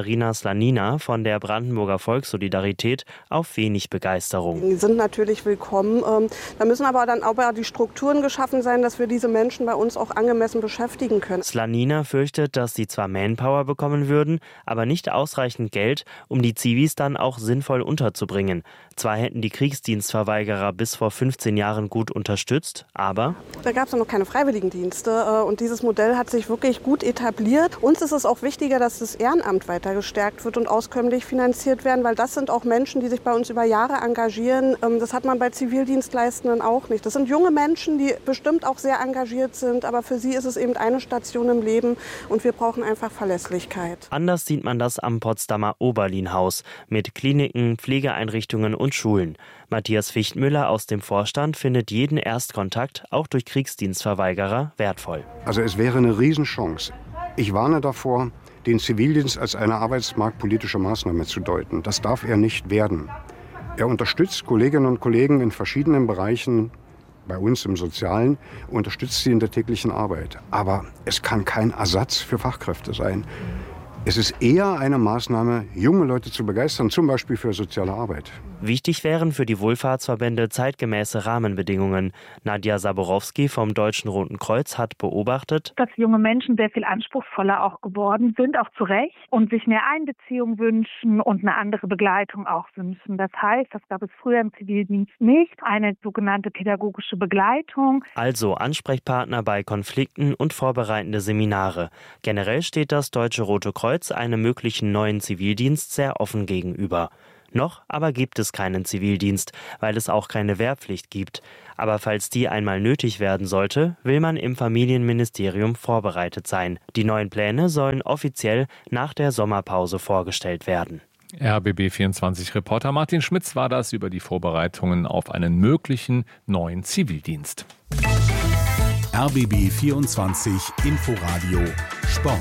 Katharina Slanina von der Brandenburger Volkssolidarität auf wenig Begeisterung. Die sind natürlich willkommen. Da müssen aber dann auch die Strukturen geschaffen sein, dass wir diese Menschen bei uns auch angemessen beschäftigen können. Slanina fürchtet, dass sie zwar Manpower bekommen würden, aber nicht ausreichend Geld, um die Zivis dann auch sinnvoll unterzubringen. Zwar hätten die Kriegsdienstverweigerer bis vor fünfzehn Jahren gut unterstützt, aber... Da gab es ja noch keine Freiwilligendienste und dieses Modell hat sich wirklich gut etabliert. Uns ist es auch wichtiger, dass das Ehrenamt weiter gestärkt wird und auskömmlich finanziert werden, weil das sind auch Menschen, die sich bei uns über Jahre engagieren. Das hat man bei Zivildienstleistenden auch nicht. Das sind junge Menschen, die bestimmt auch sehr engagiert sind, aber für sie ist es eben eine Station im Leben und wir brauchen einfach Verlässlichkeit. Anders sieht man das am Potsdamer Oberlin-Haus mit Kliniken, Pflegeeinrichtungen und Schulen. Matthias Fichtmüller aus dem Vorstand findet jeden Erstkontakt, auch durch Kriegsdienstverweigerer, wertvoll. Also es wäre eine Riesenchance. Ich warne davor, den Zivildienst als eine arbeitsmarktpolitische Maßnahme zu deuten. Das darf er nicht werden. Er unterstützt Kolleginnen und Kollegen in verschiedenen Bereichen, bei uns im Sozialen, unterstützt sie in der täglichen Arbeit. Aber es kann kein Ersatz für Fachkräfte sein. Es ist eher eine Maßnahme, junge Leute zu begeistern, zum Beispiel für soziale Arbeit. Wichtig wären für die Wohlfahrtsverbände zeitgemäße Rahmenbedingungen. Nadja Saborowski vom Deutschen Roten Kreuz hat beobachtet, dass junge Menschen sehr viel anspruchsvoller auch geworden sind, auch zu Recht, und sich mehr Einbeziehung wünschen und eine andere Begleitung auch wünschen. Das heißt, das gab es früher im Zivildienst nicht, eine sogenannte pädagogische Begleitung. Also Ansprechpartner bei Konflikten und vorbereitende Seminare. Generell steht das Deutsche Rote Kreuz einem möglichen neuen Zivildienst sehr offen gegenüber. Noch aber gibt es keinen Zivildienst, weil es auch keine Wehrpflicht gibt. Aber falls die einmal nötig werden sollte, will man im Familienministerium vorbereitet sein. Die neuen Pläne sollen offiziell nach der Sommerpause vorgestellt werden. R B B vierundzwanzig-Reporter Martin Schmitz war das über die Vorbereitungen auf einen möglichen neuen Zivildienst. R B B vierundzwanzig Inforadio Sport.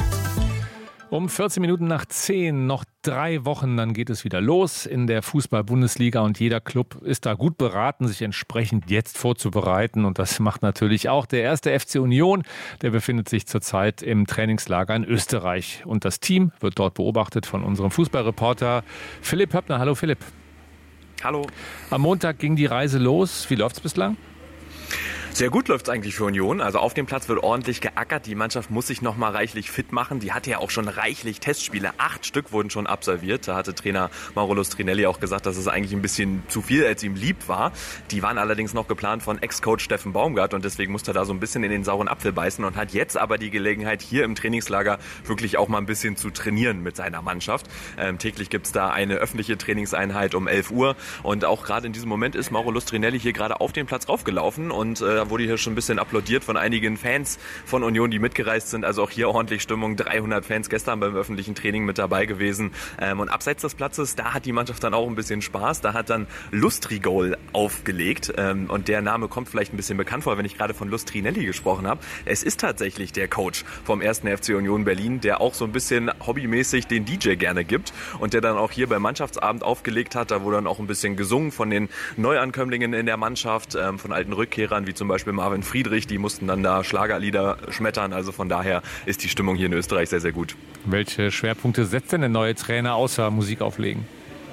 Um vierzehn Minuten nach zehn, noch drei Wochen, dann geht es wieder los in der Fußball-Bundesliga und jeder Club ist da gut beraten, sich entsprechend jetzt vorzubereiten und das macht natürlich auch der erste F C Union. Der befindet sich zurzeit im Trainingslager in Österreich und das Team wird dort beobachtet von unserem Fußballreporter Philipp Höppner. Hallo Philipp. Hallo. Am Montag ging die Reise los. Wie läuft's bislang? Sehr gut läuft es eigentlich für Union. Also auf dem Platz wird ordentlich geackert. Die Mannschaft muss sich noch mal reichlich fit machen. Die hatte ja auch schon reichlich Testspiele. Acht Stück wurden schon absolviert. Da hatte Trainer Mauro Lustrinelli auch gesagt, dass es eigentlich ein bisschen zu viel, als ihm lieb war. Die waren allerdings noch geplant von Ex-Coach Steffen Baumgart und deswegen musste er da so ein bisschen in den sauren Apfel beißen und hat jetzt aber die Gelegenheit, hier im Trainingslager wirklich auch mal ein bisschen zu trainieren mit seiner Mannschaft. Ähm, täglich gibt es da eine öffentliche Trainingseinheit um elf Uhr und auch gerade in diesem Moment ist Mauro Lustrinelli hier gerade auf den Platz raufgelaufen und äh, Da wurde hier schon ein bisschen applaudiert von einigen Fans von Union, die mitgereist sind. Also auch hier ordentlich Stimmung. dreihundert Fans gestern beim öffentlichen Training mit dabei gewesen. Ähm, und abseits des Platzes, da hat die Mannschaft dann auch ein bisschen Spaß. Da hat dann Lustrigol aufgelegt. Ähm, und der Name kommt vielleicht ein bisschen bekannt vor, wenn ich gerade von Lustrinelli gesprochen habe. Es ist tatsächlich der Coach vom ersten F C Union Berlin, der auch so ein bisschen hobbymäßig den D J gerne gibt. Und der dann auch hier beim Mannschaftsabend aufgelegt hat. Da wurde dann auch ein bisschen gesungen von den Neuankömmlingen in der Mannschaft, ähm, von alten Rückkehrern, wie zum Beispiel Marvin Friedrich, die mussten dann da Schlagerlieder schmettern. Also von daher ist die Stimmung hier in Österreich sehr, sehr gut. Welche Schwerpunkte setzt denn der neue Trainer außer Musik auflegen?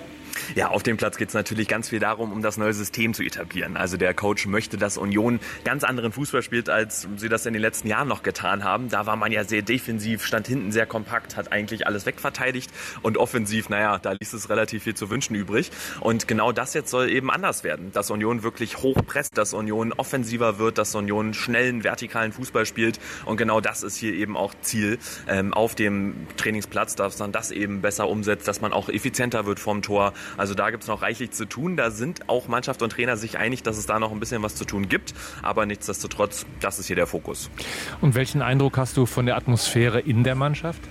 Ja, auf dem Platz geht es natürlich ganz viel darum, um das neue System zu etablieren. Also der Coach möchte, dass Union ganz anderen Fußball spielt, als sie das in den letzten Jahren noch getan haben. Da war man ja sehr defensiv, stand hinten sehr kompakt, hat eigentlich alles wegverteidigt und offensiv, naja, da ließ es relativ viel zu wünschen übrig. Und genau das jetzt soll eben anders werden, dass Union wirklich hochpresst, dass Union offensiver wird, dass Union schnellen, vertikalen Fußball spielt und genau das ist hier eben auch Ziel ähm, auf dem Trainingsplatz, dass man das eben besser umsetzt, dass man auch effizienter wird vom Tor. Also da gibt es noch reichlich zu tun. Da sind auch Mannschaft und Trainer sich einig, dass es da noch ein bisschen was zu tun gibt. Aber nichtsdestotrotz, das ist hier der Fokus. Und welchen Eindruck hast du von der Atmosphäre in der Mannschaft?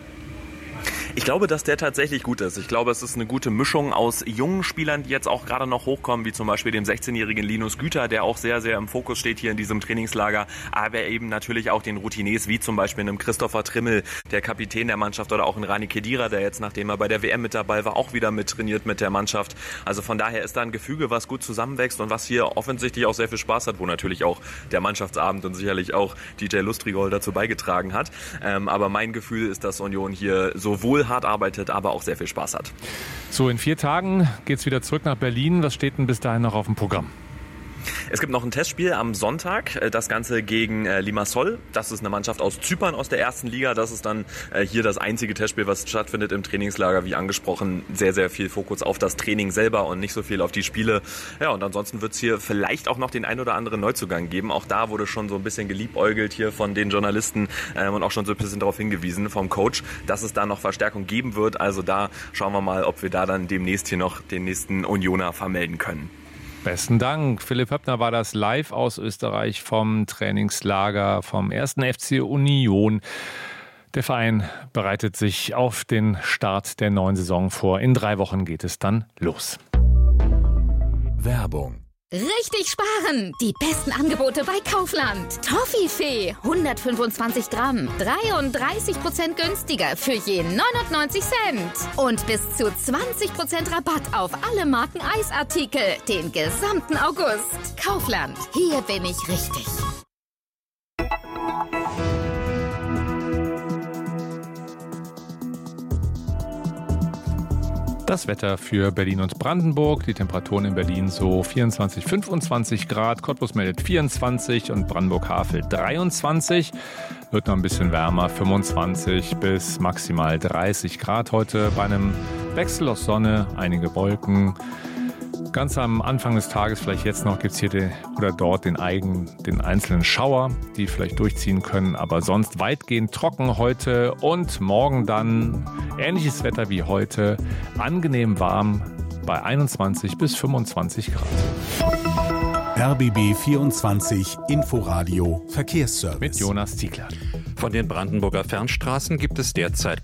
Ich glaube, dass der tatsächlich gut ist. Ich glaube, es ist eine gute Mischung aus jungen Spielern, die jetzt auch gerade noch hochkommen, wie zum Beispiel dem sechzehnjährigen Linus Güter, der auch sehr, sehr im Fokus steht hier in diesem Trainingslager, aber eben natürlich auch den Routiniers, wie zum Beispiel einem Christopher Trimmel, der Kapitän der Mannschaft, oder auch ein Rani Khedira, der jetzt, nachdem er bei der W M mit dabei war, auch wieder mittrainiert mit der Mannschaft. Also von daher ist da ein Gefüge, was gut zusammenwächst und was hier offensichtlich auch sehr viel Spaß hat, wo natürlich auch der Mannschaftsabend und sicherlich auch D J Lustrigol dazu beigetragen hat. Ähm, aber mein Gefühl ist, dass Union hier sowohl viel hart arbeitet, aber auch sehr viel Spaß hat. So, in vier Tagen geht's wieder zurück nach Berlin. Was steht denn bis dahin noch auf dem Programm? Es gibt noch ein Testspiel am Sonntag, das Ganze gegen äh, Limassol. Das ist eine Mannschaft aus Zypern aus der ersten Liga. Das ist dann äh, hier das einzige Testspiel, was stattfindet im Trainingslager. Wie angesprochen, sehr, sehr viel Fokus auf das Training selber und nicht so viel auf die Spiele. Ja, und ansonsten wird es hier vielleicht auch noch den ein oder anderen Neuzugang geben. Auch da wurde schon so ein bisschen geliebäugelt hier von den Journalisten ähm, und auch schon so ein bisschen darauf hingewiesen vom Coach, dass es da noch Verstärkung geben wird. Also da schauen wir mal, ob wir da dann demnächst hier noch den nächsten Unioner vermelden können. Besten Dank. Philipp Höppner war das live aus Österreich vom Trainingslager vom ersten F C Union. Der Verein bereitet sich auf den Start der neuen Saison vor. In drei Wochen geht es dann los. Werbung. Richtig sparen! Die besten Angebote bei Kaufland. Toffifee hundertfünfundzwanzig Gramm, dreiunddreißig Prozent günstiger für je neunundneunzig Cent. Und bis zu zwanzig Prozent Rabatt auf alle Marken Eisartikel den gesamten August. Kaufland, hier bin ich richtig. Das Wetter für Berlin und Brandenburg. Die Temperaturen in Berlin so vierundzwanzig, fünfundzwanzig Grad. Cottbus meldet vierundzwanzig und Brandenburg-Havel dreiundzwanzig. Wird noch ein bisschen wärmer, fünfundzwanzig bis maximal dreißig Grad heute bei einem Wechsel aus Sonne, einige Wolken. Ganz am Anfang des Tages, vielleicht jetzt noch, gibt es hier den, oder dort den, eigen, den einzelnen Schauer, die vielleicht durchziehen können. Aber sonst weitgehend trocken heute und morgen dann ähnliches Wetter wie heute. Angenehm warm bei einundzwanzig bis fünfundzwanzig Grad. R B B vierundzwanzig Inforadio Verkehrsservice. Mit Jonas Ziegler. Von den Brandenburger Fernstraßen gibt es derzeit